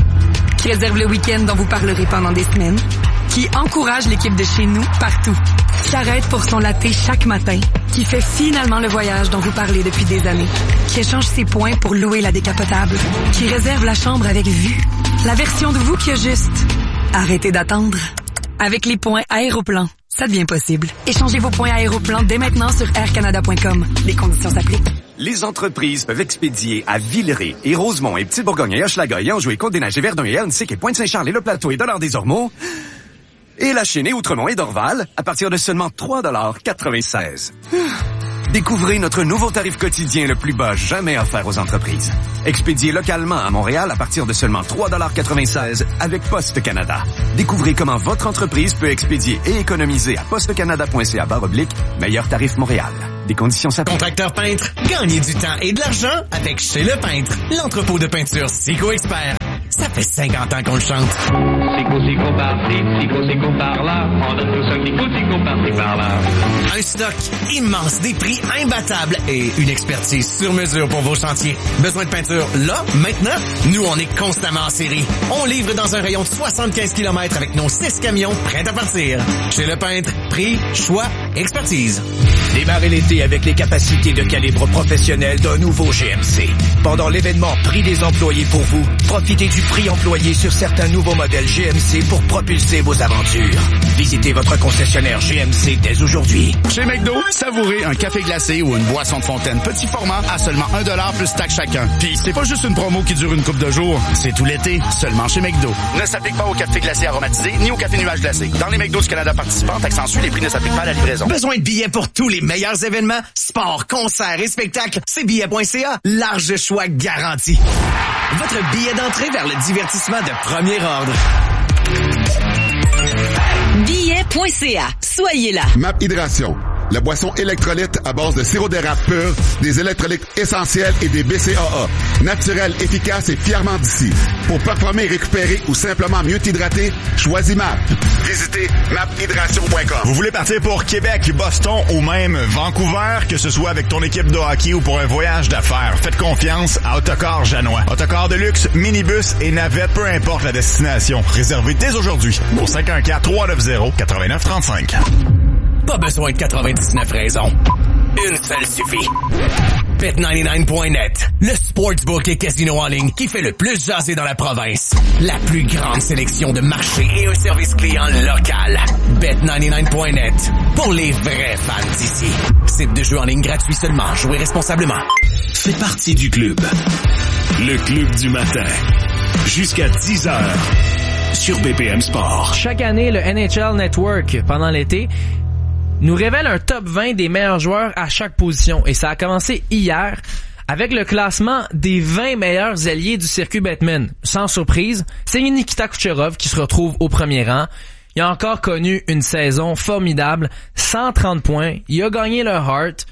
S11: qui réserve le week-end dont vous parlerez pendant des semaines, qui encourage l'équipe de chez nous partout, qui arrête pour son latte chaque matin, qui fait finalement le voyage dont vous parlez depuis des années, qui échange ses points pour louer la décapotable, qui réserve la chambre avec vue, la version de vous qui a juste... Arrêtez d'attendre. Avec les points Aéroplan, ça devient possible. Échangez vos points Aéroplan dès maintenant sur air canada point com. Les conditions s'appliquent.
S12: Les entreprises peuvent expédier à Villeray et Rosemont et Petite-Bourgogne et Hochelaga et Anjou et Côte-des-Neiges et Verdun et Elnsick et Pointe-Saint-Charles et Le Plateau et Dollard-des-Ormeaux et La Chênaie, Outremont et Dorval à partir de seulement trois dollars quatre-vingt-seize. Découvrez notre nouveau tarif quotidien le plus bas jamais offert aux entreprises. Expédié localement à Montréal à partir de seulement trois dollars quatre-vingt-seize avec Poste Canada. Découvrez comment votre entreprise peut expédier et économiser à postecanada point c a barre oblique meilleur tarif Montréal. Des conditions s'appliquent.
S2: Contracteur peintre, gagnez du temps et de l'argent avec Chez Le Peintre, l'entrepôt de peinture Sico Expert. Ça fait cinquante ans qu'on le chante.
S13: Sico, Sico par-ci, Sico, Sico par-là. On donne tous un Sico, Sico par-ci, par-là.
S2: Un stock immense, des prix imbattables et une expertise sur mesure pour vos chantiers. Besoin de peinture là, maintenant? Nous, on est constamment en série. On livre dans un rayon de soixante-quinze kilomètres avec nos six camions prêts à partir. Chez Le Peintre, prix, choix, expertise.
S14: Démarrez l'été avec les capacités de calibre professionnel d'un nouveau G M C. Pendant l'événement Prix des employés pour vous, profitez du prix employé sur certains nouveaux modèles G M C pour propulser vos aventures. Visitez votre concessionnaire G M C dès aujourd'hui.
S15: Chez McDo, savourez un café glacé ou une boisson de fontaine petit format à seulement un dollar plus taxe chacun. Puis c'est pas juste une promo qui dure une couple de jours, c'est tout l'été, seulement chez McDo. Ne s'applique pas au café glacé aromatisé ni au café nuage glacé. Dans les McDo du Canada participants, accentue, les prix ne s'appliquent pas à la livraison.
S2: Besoin de billets pour tous les meilleurs événements, sports, concerts et spectacles, c'est billets point c a. Large choix garanti. Votre billet d'entrée vers le divertissement de premier ordre.
S6: billets point c a. Soyez là.
S7: M A P Hydration. la boisson électrolyte à base de sirop d'érable pur, des électrolytes essentiels et des B C A A. Naturel, efficace et fièrement d'ici. Pour performer, récupérer ou simplement mieux t'hydrater, choisis M A P. Visitez map hydration point com.
S8: Vous voulez partir pour Québec, Boston ou même Vancouver, que ce soit avec ton équipe de hockey ou pour un voyage d'affaires, faites confiance à Autocar Janois. Autocar de luxe, minibus et navette, peu importe la destination. Réservez dès aujourd'hui au cinq un quatre, trois neuf zéro, neuf neuf trois cinq.
S1: Pas besoin de quatre-vingt-dix-neuf raisons. Une seule suffit. Bet quatre-vingt-dix-neuf point net, le sportsbook et casino en ligne qui fait le plus jaser dans la province. La plus grande sélection de marchés et un service client local. Bet quatre-vingt-dix-neuf point net, pour les vrais fans d'ici. Site de jeu en ligne gratuit seulement. Jouez responsablement.
S3: Fais partie du club. Le club du matin. Jusqu'à dix heures. Sur B P M Sport.
S4: Chaque année, le N H L Network, pendant l'été, nous révèle un top vingt des meilleurs joueurs à chaque position. Et ça a commencé hier avec le classement des vingt meilleurs alliés du circuit Batman. Sans surprise, c'est Nikita Kucherov qui se retrouve au premier rang. Il a encore connu une saison formidable, cent trente points. Il a gagné le Hart.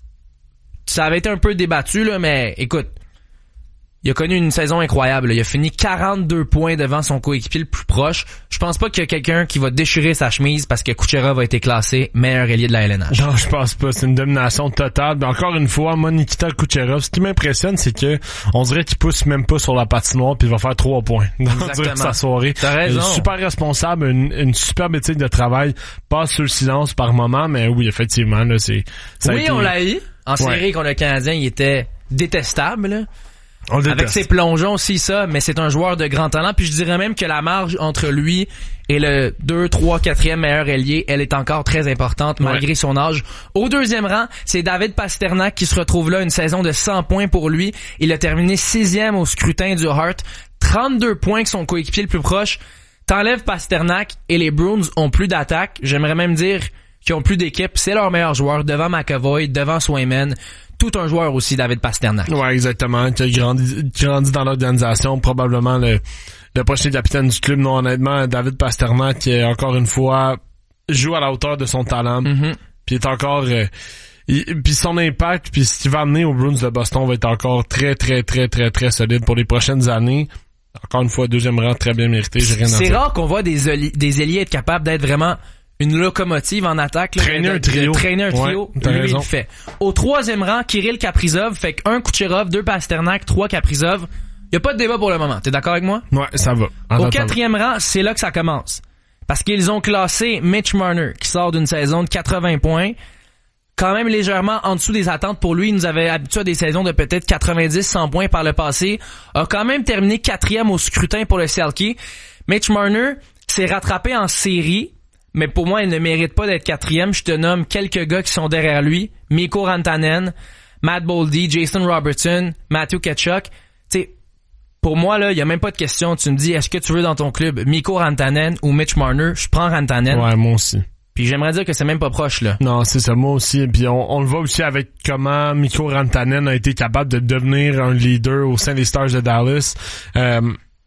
S4: Ça avait été un peu débattu, là, mais écoute, il a connu une saison incroyable. Il a fini quarante-deux points devant son coéquipier le plus proche. Je pense pas qu'il y a quelqu'un qui va déchirer sa chemise parce que Kucherov a été classé meilleur ailier de la L N H.
S5: Non, je pense pas. C'est une domination totale. Mais encore une fois, moi, Nikita Kucherov, ce qui m'impressionne, c'est que on dirait qu'il pousse même pas sur la patinoire puis il va faire trois points dans sa soirée.
S4: T'as raison.
S5: Super responsable, une, une superbe éthique de travail. Passe sur le silence par moment, mais oui, effectivement, là, c'est... Ça
S4: oui,
S5: a été...
S4: on l'a eu. En série
S5: ouais.
S4: contre le Canadien, il était détestable, là. Avec ses plongeons aussi, ça, mais c'est un joueur de grand talent. Puis je dirais même que la marge entre lui et le deux, trois, quatrième meilleur ailier, elle est encore très importante malgré ouais. son âge. Au deuxième rang, c'est David Pastrnak qui se retrouve là, une saison de cent points pour lui. Il a terminé sixième au scrutin du Hart. trente-deux points que son coéquipier le plus proche. T'enlèves Pastrnak et les Bruins ont plus d'attaque. J'aimerais même dire qu'ils ont plus d'équipe. C'est leur meilleur joueur devant McAvoy, devant Swayman. Tout un joueur aussi, David Pastrnak.
S5: Ouais, exactement. Qui a grandi, qui a grandi dans l'organisation, probablement le, le prochain capitaine du club. Non, honnêtement, David Pastrnak, qui encore une fois joue à la hauteur de son talent.
S4: Mm-hmm.
S5: Puis est encore, euh, puis son impact, puis ce qu'il va amener aux Bruins de Boston va être encore très, très, très, très, très solide pour les prochaines années. Encore une fois, deuxième rang très bien mérité. J'ai rien à dire.
S4: C'est rare qu'on voit des ailiers, des ailiers être capables d'être vraiment une locomotive en attaque. Là,
S5: traîner
S4: de,
S5: un trio.
S4: De traîner un trio,
S5: ouais,
S4: lui,
S5: raison.
S4: il le fait. Au troisième rang, Kirill Kaprizov, fait qu'un Kucherov, deux Pastrnak, trois Kaprizov. Y a pas de débat pour le moment. T'es d'accord avec moi?
S5: Ouais, ça va. En
S4: Au
S5: attendant.
S4: quatrième rang, c'est là que ça commence. Parce qu'ils ont classé Mitch Marner, qui sort d'une saison de quatre-vingts points. Quand même légèrement en dessous des attentes pour lui. Il nous avait habitué à des saisons de peut-être quatre-vingt-dix, cent points par le passé. A quand même terminé quatrième au scrutin pour le Selke. Mitch Marner s'est rattrapé en série. Mais pour moi, il ne mérite pas d'être quatrième. Je te nomme quelques gars qui sont derrière lui. Mikko Rantanen, Matt Boldy, Jason Robertson, Matthew Tkachuk. Tu sais, pour moi, là, il y a même pas de question. Tu me dis, est-ce que tu veux dans ton club Mikko Rantanen ou Mitch Marner? Je prends Rantanen.
S5: Ouais, moi aussi.
S4: Puis j'aimerais dire que c'est même pas proche, là.
S5: Non, c'est ça, moi aussi. Puis on, on le voit aussi avec comment Mikko Rantanen a été capable de devenir un leader au sein des Stars de Dallas. Euh,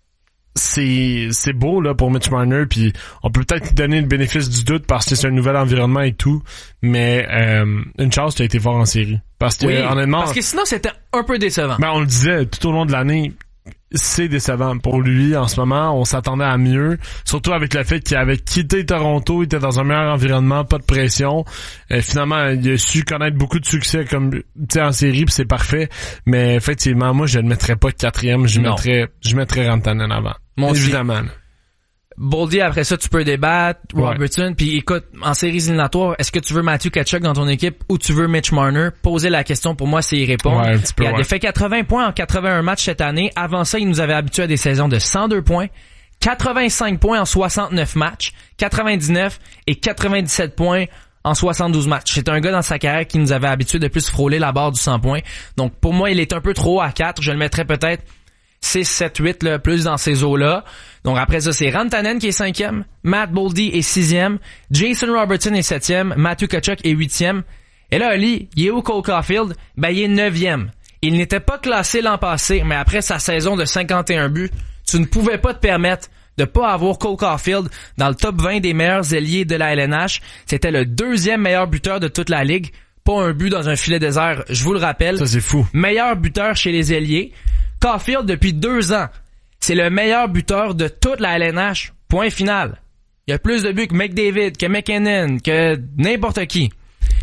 S5: c'est c'est beau là pour Mitch Marner, puis on peut peut-être lui donner le bénéfice du doute parce que c'est un nouvel environnement et tout, mais euh, une chance qu'il a été fort en série parce que
S4: oui,
S5: honnêtement
S4: parce que sinon c'était un peu décevant.
S5: Ben on le disait tout au long de l'année, c'est décevant pour lui en ce moment. On s'attendait à mieux, surtout avec le fait qu'il avait quitté Toronto, il était dans un meilleur environnement, pas de pression. Euh, finalement, il a su connaître beaucoup de succès comme tu sais en série, puis c'est parfait. Mais effectivement, moi je ne mettrais pas quatrième, je
S4: non.
S5: mettrais je mettrais Rantanen avant.
S4: Mon
S5: évidemment.
S4: Boldy, après ça, tu peux débattre. Robertson,
S5: ouais.
S4: Puis écoute, en séries éliminatoires, est-ce que tu veux Matthew Tkachuk dans ton équipe ou tu veux Mitch Marner? Poser la question, pour moi, c'est y répondre.
S5: Ouais, un petit peu,
S4: il a
S5: ouais.
S4: fait quatre-vingts points en quatre-vingt-un matchs cette année. Avant ça, il nous avait habitués à des saisons de cent deux points, quatre-vingt-cinq points en soixante-neuf matchs, quatre-vingt-dix-neuf et quatre-vingt-dix-sept points en soixante-douze matchs. C'est un gars dans sa carrière qui nous avait habitués de plus frôler la barre du cent points. Donc, pour moi, il est un peu trop à quatre. Je le mettrais peut-être six, sept, huit, là, plus dans ces eaux-là. Donc après ça, c'est Rantanen qui est cinquième, Matt Boldy est sixième, Jason Robertson est septième, Matthew Tkachuk est huitième. Et là, Ali, il est où Cole Caulfield? Ben, il est neuvième. Il n'était pas classé l'an passé, mais après sa saison de cinquante et un buts, tu ne pouvais pas te permettre de pas avoir Cole Caulfield dans le top vingt des meilleurs ailiers de la L N H. C'était le deuxième meilleur buteur de toute la ligue. Pas un but dans un filet désert, je vous le rappelle.
S5: Ça, c'est fou.
S4: Meilleur buteur chez les ailiers. Caulfield, depuis deux ans, c'est le meilleur buteur de toute la L N H. Point final. Il y a plus de buts que McDavid, que McKinnon, que n'importe qui.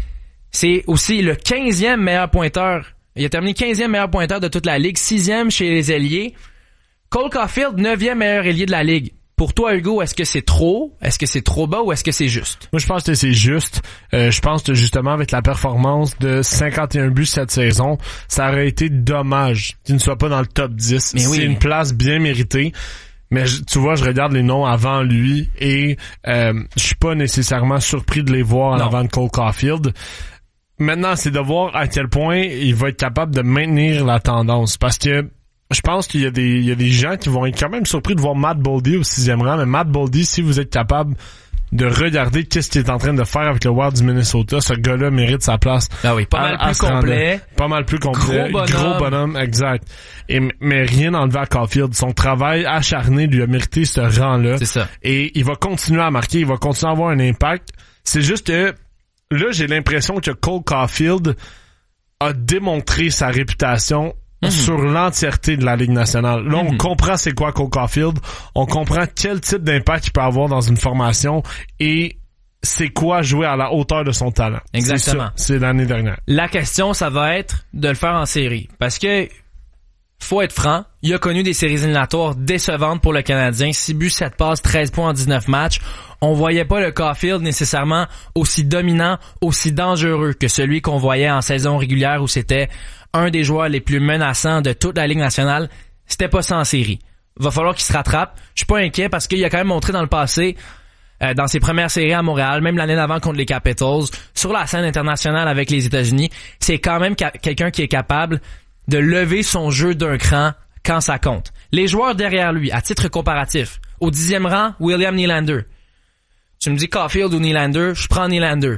S4: C'est aussi le quinzième meilleur pointeur. Il a terminé quinzième meilleur pointeur de toute la ligue, sixième chez les ailiers. Cole Caulfield, neuvième meilleur ailier de la ligue. Pour toi, Hugo, est-ce que c'est trop? Est-ce que c'est trop bas ou est-ce que c'est juste?
S5: Moi, je pense que c'est juste. Euh, je pense que justement, avec la performance de cinquante et un buts cette saison, ça aurait été dommage qu'il ne soit pas dans le top dix.
S4: Mais oui.
S5: C'est une place bien méritée. Mais je, tu vois, je regarde les noms avant lui et euh, je suis pas nécessairement surpris de les voir en
S4: Non.
S5: avant de Cole Caulfield. Maintenant, c'est de voir à quel point il va être capable de maintenir la tendance. Parce que je pense qu'il y a des, il y a des gens qui vont être quand même surpris de voir Matt Boldy au sixième rang. Mais Matt Boldy, si vous êtes capable de regarder qu'est-ce qu'il est en train de faire avec le Wild du Minnesota, ce gars-là mérite sa place.
S4: Ah oui, pas mal
S5: à, à
S4: plus complet.
S5: Rendre. Pas mal plus complet.
S4: Gros bonhomme.
S5: Gros bonhomme, exact. Et, mais rien enlevé à Caulfield. Son travail acharné lui a mérité ce rang-là.
S4: C'est ça.
S5: Et il va continuer à marquer, il va continuer à avoir un impact. C'est juste que là, j'ai l'impression que Cole Caulfield a démontré sa réputation mm-hmm. sur l'entièreté de la Ligue nationale. Là, mm-hmm. on comprend c'est quoi Cole Caulfield, on comprend quel type d'impact il peut avoir dans une formation et c'est quoi jouer à la hauteur de son talent.
S4: Exactement.
S5: C'est ça, c'est l'année dernière.
S4: La question, ça va être de le faire en série. Parce que, faut être franc, il a connu des séries éliminatoires décevantes pour le Canadien. six buts, sept passes, treize points en dix-neuf matchs. On voyait pas le Caulfield nécessairement aussi dominant, aussi dangereux que celui qu'on voyait en saison régulière où c'était un des joueurs les plus menaçants de toute la Ligue nationale. C'était pas ça en série. Va falloir qu'il se rattrape. Je suis pas inquiet parce qu'il a quand même montré dans le passé, euh, dans ses premières séries à Montréal, même l'année d'avant contre les Capitals, sur la scène internationale avec les États-Unis, c'est quand même ca- quelqu'un qui est capable de lever son jeu d'un cran quand ça compte. Les joueurs derrière lui, à titre comparatif, au dixième rang, William Nylander. Tu me dis Caulfield ou Nylander, je prends Nylander.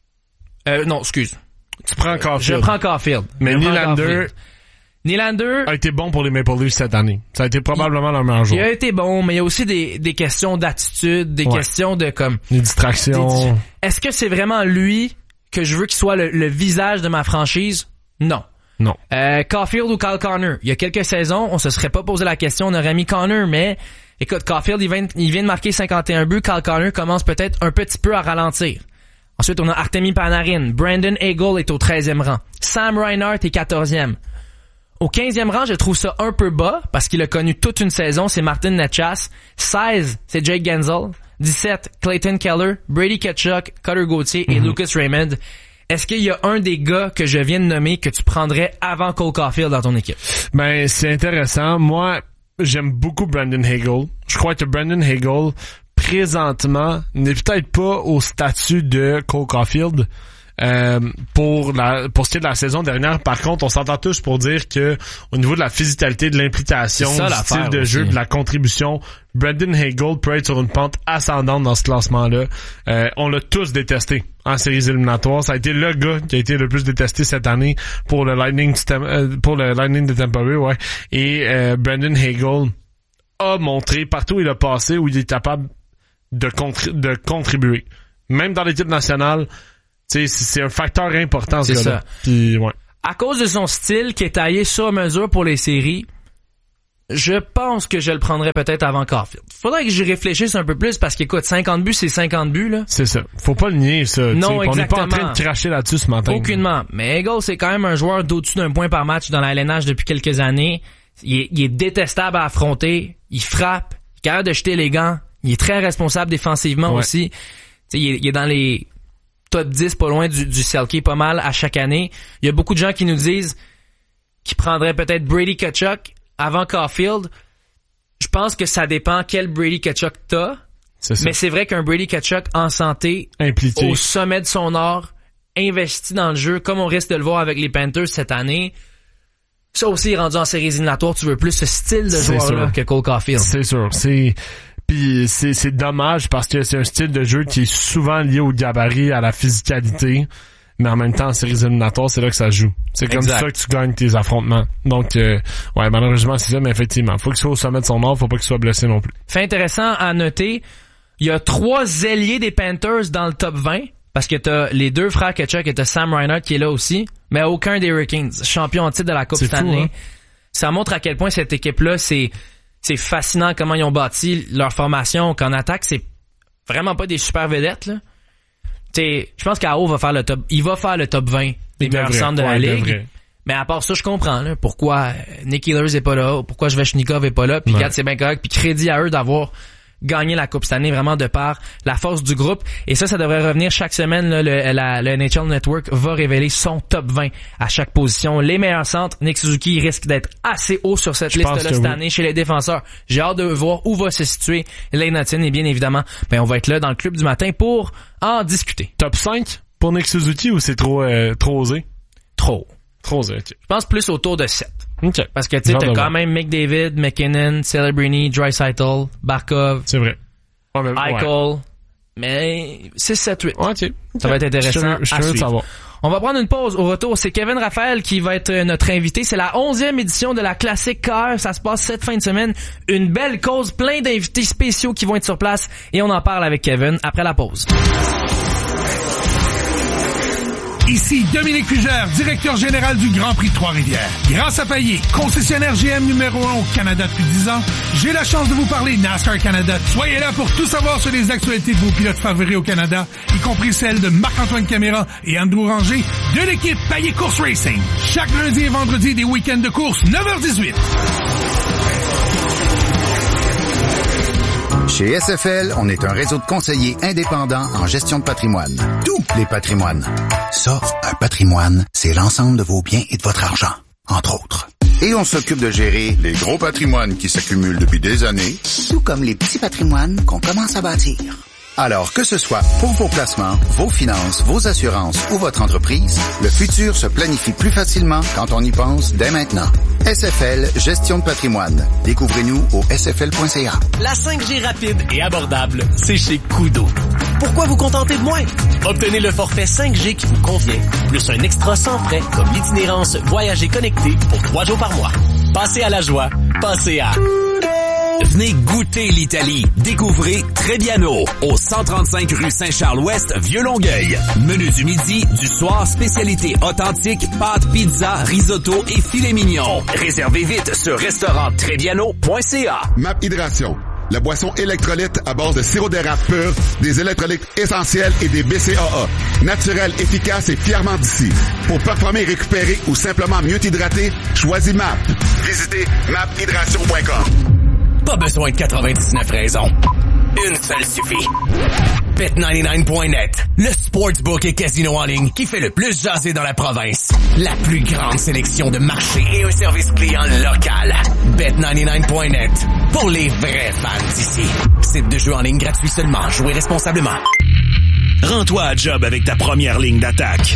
S4: Euh, non, excuse.
S5: Tu prends Caulfield.
S4: Je prends Caulfield.
S5: Mais
S4: je prends
S5: Nylander
S4: Caulfield. Nylander
S5: a été bon pour les Maple Leafs cette année. Ça a été probablement leur meilleur
S4: il
S5: joueur.
S4: a été bon, mais il y a aussi des, des questions d'attitude, des
S5: Ouais.
S4: questions de comme...
S5: Les distractions.
S4: Des- Est-ce que c'est vraiment lui que je veux qu'il soit le, le visage de ma franchise? Non.
S5: Non.
S4: Euh, Caulfield ou Kyle Connor? Il y a quelques saisons, on se serait pas posé la question, on aurait mis Connor, mais écoute, Caulfield, il vient, il vient de marquer cinquante et un buts, Kyle Connor commence peut-être un petit peu à ralentir. Ensuite, on a Artemi Panarin, Brandon Hagel est au treizième rang, Sam Reinhart est quatorzième. Au quinzième rang, je trouve ça un peu bas, parce qu'il a connu toute une saison, c'est Martin Necas. seize, c'est Jake Gensel. dix-sept, Clayton Keller, Brady Tkachuk, Cutter Gauthier et
S5: Mm-hmm.
S4: Lucas Raymond. Est-ce qu'il y a un des gars que je viens de nommer que tu prendrais avant Cole Caulfield dans ton équipe?
S5: Ben, c'est intéressant. Moi, j'aime beaucoup Brandon Hagel. Je crois que Brandon Hagel, présentement, n'est peut-être pas au statut de Cole Caulfield. Euh, pour la pour ce qui est de la saison dernière, par contre, on s'entend tous pour dire que au niveau de la physicalité, de l'implication,
S4: C'est ça,
S5: du
S4: l'affaire
S5: style de
S4: aussi.
S5: jeu, de la contribution, Brandon Hagel peut être sur une pente ascendante dans ce classement-là. Euh, on l'a tous détesté en séries éliminatoires. Ça a été le gars qui a été le plus détesté cette année pour le Lightning, euh, pour le Lightning de Tampa Bay, ouais. Et euh, Brandon Hagel a montré partout où il a passé où il est capable de, contri- de contribuer. Même dans l'équipe nationale, tu sais, c'est un facteur important, ce
S4: C'est
S5: gars-là.
S4: ça.
S5: Puis, ouais.
S4: À cause de son style qui est taillé sur mesure pour les séries, je pense que je le prendrais peut-être avant Caulfield. Faudrait que j'y réfléchisse un peu plus parce qu'écoute, cinquante buts, c'est cinquante buts, là.
S5: C'est ça. Faut pas le nier, ça.
S4: Non,
S5: T'sais, on n'est pas en
S4: exactement.
S5: train de cracher là-dessus ce matin.
S4: Aucunement. Mais Hagel, c'est quand même un joueur d'au-dessus d'un point par match dans la L N H depuis quelques années. Il est, il est détestable à affronter. Il frappe. Il est capable de jeter les gants. Il est très responsable défensivement
S5: Ouais.
S4: aussi. T'sais, il, est, il est dans les top dix, pas loin du, du Selke, pas mal à chaque année. Il y a beaucoup de gens qui nous disent qu'ils prendraient peut-être Brady Tkachuk avant Caulfield. Je pense que ça dépend quel Brady Tkachuk t'as.
S5: C'est ça.
S4: Mais c'est vrai qu'un Brady Tkachuk en santé,
S5: Impliqué.
S4: au sommet de son art, investi dans le jeu, comme on risque de le voir avec les Panthers cette année, ça aussi, rendu en séries éliminatoires, tu veux plus ce style de
S5: C'est
S4: joueur-là
S5: sûr.
S4: que Cole Caulfield.
S5: C'est sûr. C'est puis c'est c'est dommage parce que c'est un style de jeu qui est souvent lié au gabarit, à la physicalité. mais en même temps, en séries éliminatoires, c'est là que ça se joue. C'est comme
S4: Exact.
S5: ça que tu gagnes tes affrontements. Donc, euh, ouais, malheureusement, c'est ça, mais effectivement, faut qu'il soit au sommet de son art, faut pas qu'il soit blessé non plus.
S4: Fait intéressant à noter, il y a trois ailiers des Panthers dans le top vingt, parce que t'as les deux frères Tkachuk et t'as Sam Reinhart qui est là aussi, mais aucun des Hurricanes, champion en titre de la Coupe
S5: C'est
S4: Stanley.
S5: fou, hein?
S4: Ça montre à quel point cette équipe-là, c'est c'est fascinant comment ils ont bâti leur formation, qu'en attaque, c'est vraiment pas des super vedettes, là. T'sais, je pense qu'Ao va faire le top, il va faire le top vingt des
S5: Il
S4: meilleurs
S5: devrait,
S4: centres de la
S5: ouais, il
S4: ligue.
S5: devrait.
S4: Mais à part ça, je comprends, là, pourquoi Nick Ehlers est pas là, ou pourquoi Svechnikov est pas là, puis
S5: Ouais.
S4: regarde, c'est bien correct, puis crédit à eux d'avoir gagné la Coupe cette année, vraiment de par la force du groupe. Et ça, ça devrait revenir chaque semaine, là, le, la, le N H L Network va révéler son top vingt à chaque position. Les meilleurs centres, Nick Suzuki risque d'être assez haut sur cette
S5: Je pense
S4: liste-là
S5: que
S4: cette
S5: oui.
S4: année chez les défenseurs. J'ai hâte de voir où va se situer Lane Hutton, et bien évidemment, ben, on va être là dans le club du matin pour en discuter.
S5: Top cinq pour Nick Suzuki ou c'est trop, euh, trop osé?
S4: Trop.
S5: Trop osé, ok.
S4: Je pense plus autour de sept.
S5: OK.
S4: Parce que tu sais,
S5: Genre
S4: t'as
S5: de
S4: quand
S5: voir.
S4: même McDavid, McKinnon, Celebrini, Draisaitl, Barkov,
S5: C'est vrai. Ouais, mais,
S4: Eichel,
S5: ouais.
S4: mais six, sept, huit.
S5: Ouais, ok.
S4: Ça va être intéressant
S5: Je suis
S4: à
S5: curieux de
S4: suivre.
S5: savoir.
S4: On va prendre une pause. Au retour, c'est Kevin Raphaël qui va être notre invité. C'est la onzième édition de la Classique Car. Ça se passe cette fin de semaine. Une belle cause, plein d'invités spéciaux qui vont être sur place. Et on en parle avec Kevin après la pause.
S16: Ici Dominique Fugère, directeur général du Grand Prix de Trois-Rivières. Grâce à Payet, concessionnaire G M numéro un au Canada depuis dix ans, j'ai la chance de vous parler NASCAR Canada. Soyez là pour tout savoir sur les actualités de vos pilotes favoris au Canada, y compris celles de Marc-Antoine Caméra et Andrew Ranger de l'équipe Payet Course Racing. Chaque lundi et vendredi des week-ends de course, neuf heures dix-huit.
S9: Chez S F L, on est un réseau de conseillers indépendants en gestion de patrimoine. Tous les patrimoines. Ça, un patrimoine, c'est l'ensemble de vos biens et de votre argent, entre autres. Et on s'occupe de gérer les gros patrimoines qui s'accumulent depuis des années, tout comme les petits patrimoines qu'on commence à bâtir. Alors que ce soit pour vos placements, vos finances, vos assurances ou votre entreprise, le futur se planifie plus facilement quand on y pense dès maintenant. S F L Gestion de patrimoine. Découvrez-nous au s f l point c a.
S17: La cinq G rapide et abordable, c'est chez Koodo. Pourquoi vous contenter de moins? Obtenez le forfait cinq G qui vous convient, plus un extra sans frais comme l'itinérance Voyager connecté pour trois jours par mois. Passez à la joie, passez à...
S1: Venez goûter l'Italie. Découvrez Trebbiano au cent trente-cinq rue Saint-Charles-Ouest, Vieux-Longueuil. Menu du midi, du soir, spécialité authentique, pâtes, pizza, risotto et filet mignon. Réservez vite sur restaurant trebbiano point c a.
S7: Map Hydration. La boisson électrolyte à base de sirop d'érable pur, des électrolytes essentiels et des B C A A. Naturel, efficace et fièrement d'ici. Pour performer, récupérer ou simplement mieux t'hydrater, choisis M A P. Visitez map hydration point com.
S1: Pas besoin de quatre-vingt-dix-neuf raisons. Une seule suffit. Bet quatre-vingt-dix-neuf point net, le sportsbook et casino en ligne qui fait le plus jaser dans la province. La plus grande sélection de marchés et un service client local. Bet quatre-vingt-dix-neuf point net, pour les vrais fans d'ici. Site de jeu en ligne gratuit seulement. Jouez responsablement.
S3: Rends-toi à job avec ta première ligne d'attaque.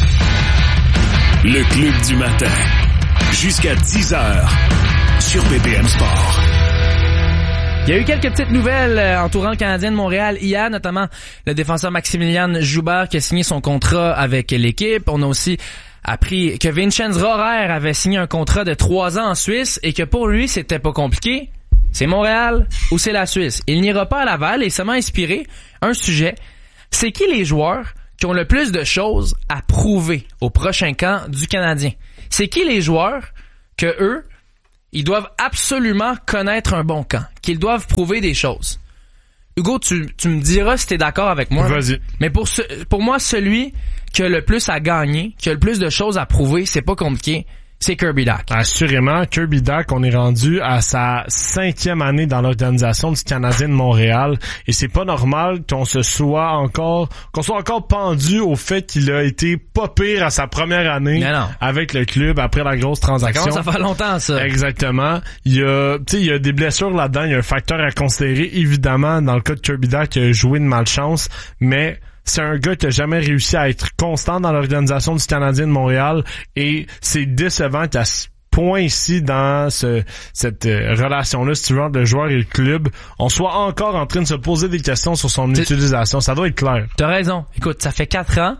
S3: Le Club du matin. Jusqu'à dix heures sur B P M Sport.
S4: Il y a eu quelques petites nouvelles euh, entourant le Canadien de Montréal hier, notamment le défenseur Maximilian Joubert qui a signé son contrat avec l'équipe. On a aussi appris que Vincenz Rohrer avait signé un contrat de trois ans en Suisse et que pour lui, c'était pas compliqué. C'est Montréal ou c'est la Suisse. Il n'ira pas à Laval et ça m'a inspiré un sujet. C'est qui les joueurs qui ont le plus de choses à prouver au prochain camp du Canadien? C'est qui les joueurs que eux, ils doivent absolument connaître un bon camp, qu'ils doivent prouver des choses. Hugo, tu, tu me diras si t'es d'accord avec moi.
S5: Vas-y.
S4: Mais pour ce, pour moi, celui qui a le plus à gagner, qui a le plus de choses à prouver, c'est pas compliqué, c'est Kirby Dach.
S5: Assurément, Kirby Dach, on est rendu à sa cinquième année dans l'organisation du Canadien de Montréal et c'est pas normal qu'on se soit encore, qu'on soit encore pendu au fait qu'il a été pas pire à sa première année avec le club après la grosse transaction.
S4: Ça commence à faire longtemps, ça.
S5: Exactement. Il y a, tu sais, il y a des blessures là-dedans, il y a un facteur à considérer, évidemment, dans le cas de Kirby Dach, qui a joué de malchance, mais c'est un gars qui a jamais réussi à être constant dans l'organisation du Canadien de Montréal et c'est décevant qu'à ce point ici dans ce, cette euh, relation-là, si tu veux, entre le joueur et le club, on soit encore en train de se poser des questions sur son utilisation. Ça doit être clair.
S4: T'as raison. Écoute, ça fait quatre ans.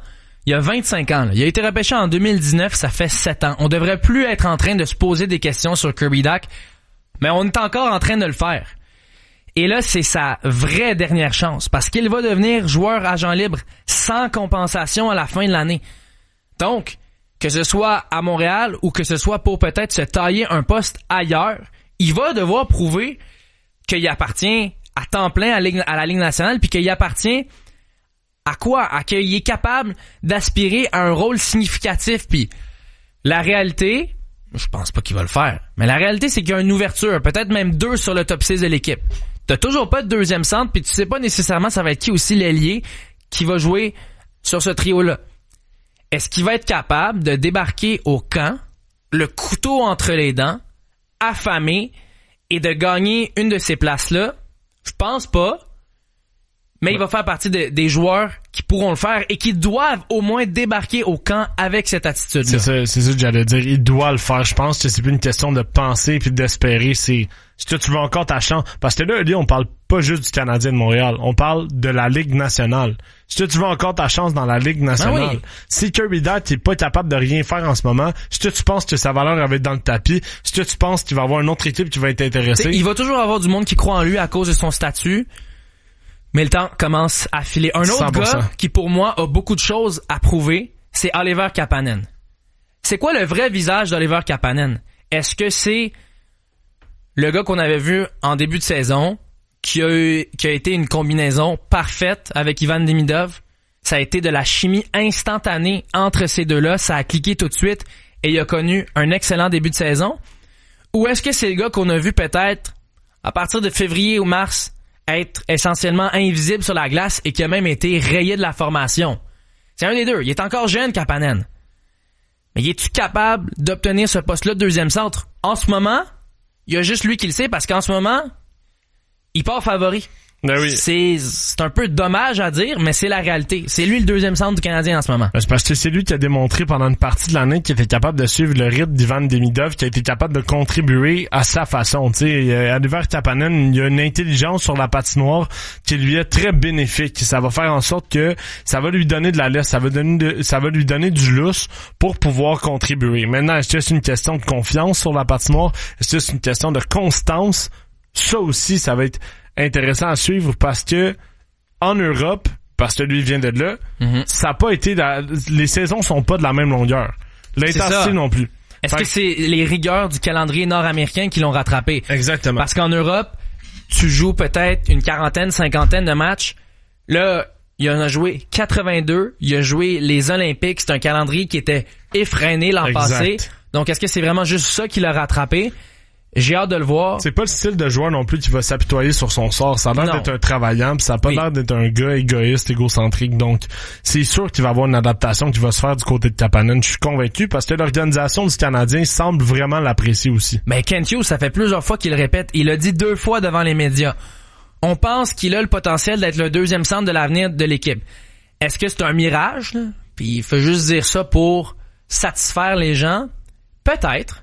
S4: il y a vingt-cinq ans. Là. Il a été repêché en deux mille dix-neuf, ça fait sept ans. On devrait plus être en train de se poser des questions sur Kirby Dach, mais on est encore en train de le faire. Et là, c'est sa vraie dernière chance, parce qu'il va devenir joueur agent libre sans compensation à la fin de l'année. Donc, que ce soit à Montréal ou que ce soit pour peut-être se tailler un poste ailleurs, il va devoir prouver qu'il appartient à temps plein à, Ligue, à la Ligue nationale, puis qu'il appartient à quoi? À qu'il est capable d'aspirer à un rôle significatif. Puis la réalité, je pense pas qu'il va le faire, mais la réalité, c'est qu'il y a une ouverture, peut-être même deux sur le top six de l'équipe. T'as toujours pas de deuxième centre, puis tu sais pas nécessairement ça va être qui aussi l'ailier qui va jouer sur ce trio-là. Est-ce qu'il va être capable de débarquer au camp, le couteau entre les dents, affamé, et de gagner une de ces places-là? Je pense pas. Mais il va faire partie de, des joueurs qui pourront le faire et qui doivent au moins débarquer au camp avec cette attitude-là.
S5: C'est ça, c'est ça que j'allais dire. Il doit le faire. Je pense que c'est plus une question de penser puis d'espérer. C'est, est-ce que tu veux encore ta chance? Parce que là, on parle pas juste du Canadien de Montréal. On parle de la Ligue nationale. Est-ce que tu veux encore ta chance dans la Ligue nationale? Ben oui. Si Kirby Dach est pas capable de rien faire en ce moment, est-ce que tu penses que sa valeur va être dans le tapis? Est-ce que tu penses qu'il va avoir une autre équipe qui va être intéressée? T'sais,
S4: il va toujours avoir du monde qui croit en lui à cause de son statut. Mais le temps commence à filer. Un autre cent pour cent gars qui, pour moi, a beaucoup de choses à prouver, c'est Oliver Kapanen. C'est quoi le vrai visage d'Oliver Kapanen? Est-ce que c'est le gars qu'on avait vu en début de saison, qui a eu, qui a été une combinaison parfaite avec Ivan Demidov? Ça a été de la chimie instantanée entre ces deux-là. Ça a cliqué tout de suite et il a connu un excellent début de saison. Ou est-ce que c'est le gars qu'on a vu peut-être à partir de février ou mars être essentiellement invisible sur la glace et qui a même été rayé de la formation? C'est un des deux. Il est encore jeune, Kapanen. Mais es-tu capable d'obtenir ce poste-là de deuxième centre? En ce moment, il y a juste lui qui le sait parce qu'en ce moment, il part favori.
S5: Ben oui.
S4: C'est, c'est un peu dommage à dire, mais c'est la réalité. C'est lui le deuxième centre du Canadien en ce moment.
S5: Ben c'est parce que c'est lui qui a démontré pendant une partie de l'année qu'il était capable de suivre le rythme d'Ivan Demidov, qui a été capable de contribuer à sa façon. Tu sais, Oliver Kapanen, il y a une intelligence sur la patinoire qui lui est très bénéfique. Ça va faire en sorte que ça va lui donner de la laisse, ça va donner de, ça va lui donner du lousse pour pouvoir contribuer. Maintenant, est-ce que c'est une question de confiance sur la patinoire? Est-ce que c'est une question de constance? Ça aussi, ça va être intéressant à suivre parce que en Europe, parce que lui vient de là, mm-hmm. ça n'a pas été la, les saisons sont pas de la même longueur. L'intensité non plus.
S4: Est-ce fait que c'est les rigueurs du calendrier nord-américain qui l'ont rattrapé?
S5: Exactement.
S4: Parce qu'en Europe, tu joues peut-être une quarantaine, cinquantaine de matchs. Là, il en a joué quatre-vingt-deux. Il a joué les Olympiques. C'est un calendrier qui était effréné l'an exact. passé. Donc, est-ce que c'est vraiment juste ça qui l'a rattrapé? J'ai hâte de le voir.
S5: C'est pas le style de joueur non plus qui va s'apitoyer sur son sort. Ça a l'air non. d'être un travaillant, pis ça a pas oui. l'air d'être un gars égoïste, égocentrique. Donc, c'est sûr qu'il va y avoir une adaptation qui va se faire du côté de Kapanen. Je suis convaincu parce que l'organisation du Canadien semble vraiment l'apprécier aussi.
S4: Mais Kent Hughes, ça fait plusieurs fois qu'il le répète. Il l'a dit deux fois devant les médias. On pense qu'il a le potentiel d'être le deuxième centre de l'avenir de l'équipe. Est-ce que c'est un mirage, là? Puis il faut juste dire ça pour satisfaire les gens? Peut-être.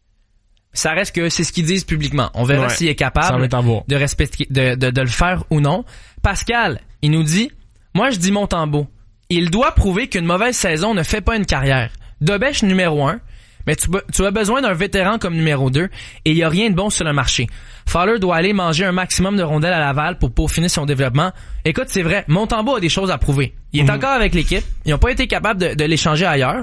S4: Ça reste que c'est ce qu'ils disent publiquement. On verra ouais, s'il est capable de respecter, de, de, de le faire ou non. Pascal, il nous dit, moi je dis Montembeault. Il doit prouver qu'une mauvaise saison ne fait pas une carrière. Dobèche numéro un, mais tu, tu as besoin d'un vétéran comme numéro deux et il y a rien de bon sur le marché. Fowler doit aller manger un maximum de rondelles à Laval pour peaufiner son développement. Écoute, c'est vrai, Montembeault a des choses à prouver. Il est mm-hmm. encore avec l'équipe. Ils n'ont pas été capables de, de l'échanger ailleurs.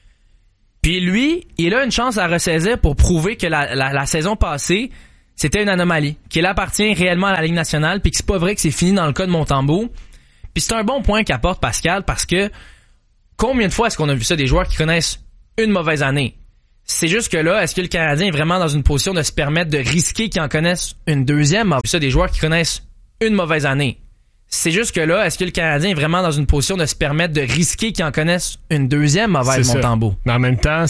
S4: Puis lui, il a une chance à ressaisir pour prouver que la, la, la saison passée, c'était une anomalie, qu'il appartient réellement à la Ligue nationale, puis que c'est pas vrai que c'est fini dans le cas de Montembeault. Puis c'est un bon point qu'apporte Pascal, parce que combien de fois est-ce qu'on a vu ça, des joueurs qui connaissent une mauvaise année? C'est juste que là, est-ce que le Canadien est vraiment dans une position de se permettre de risquer qu'ils en connaissent une deuxième? On a vu ça, des joueurs qui connaissent une mauvaise année. C'est juste que là, est-ce que le Canadien est vraiment dans une position de se permettre de risquer qu'ils en connaissent une deuxième mauvaise Montembeault?
S5: Mais en même temps,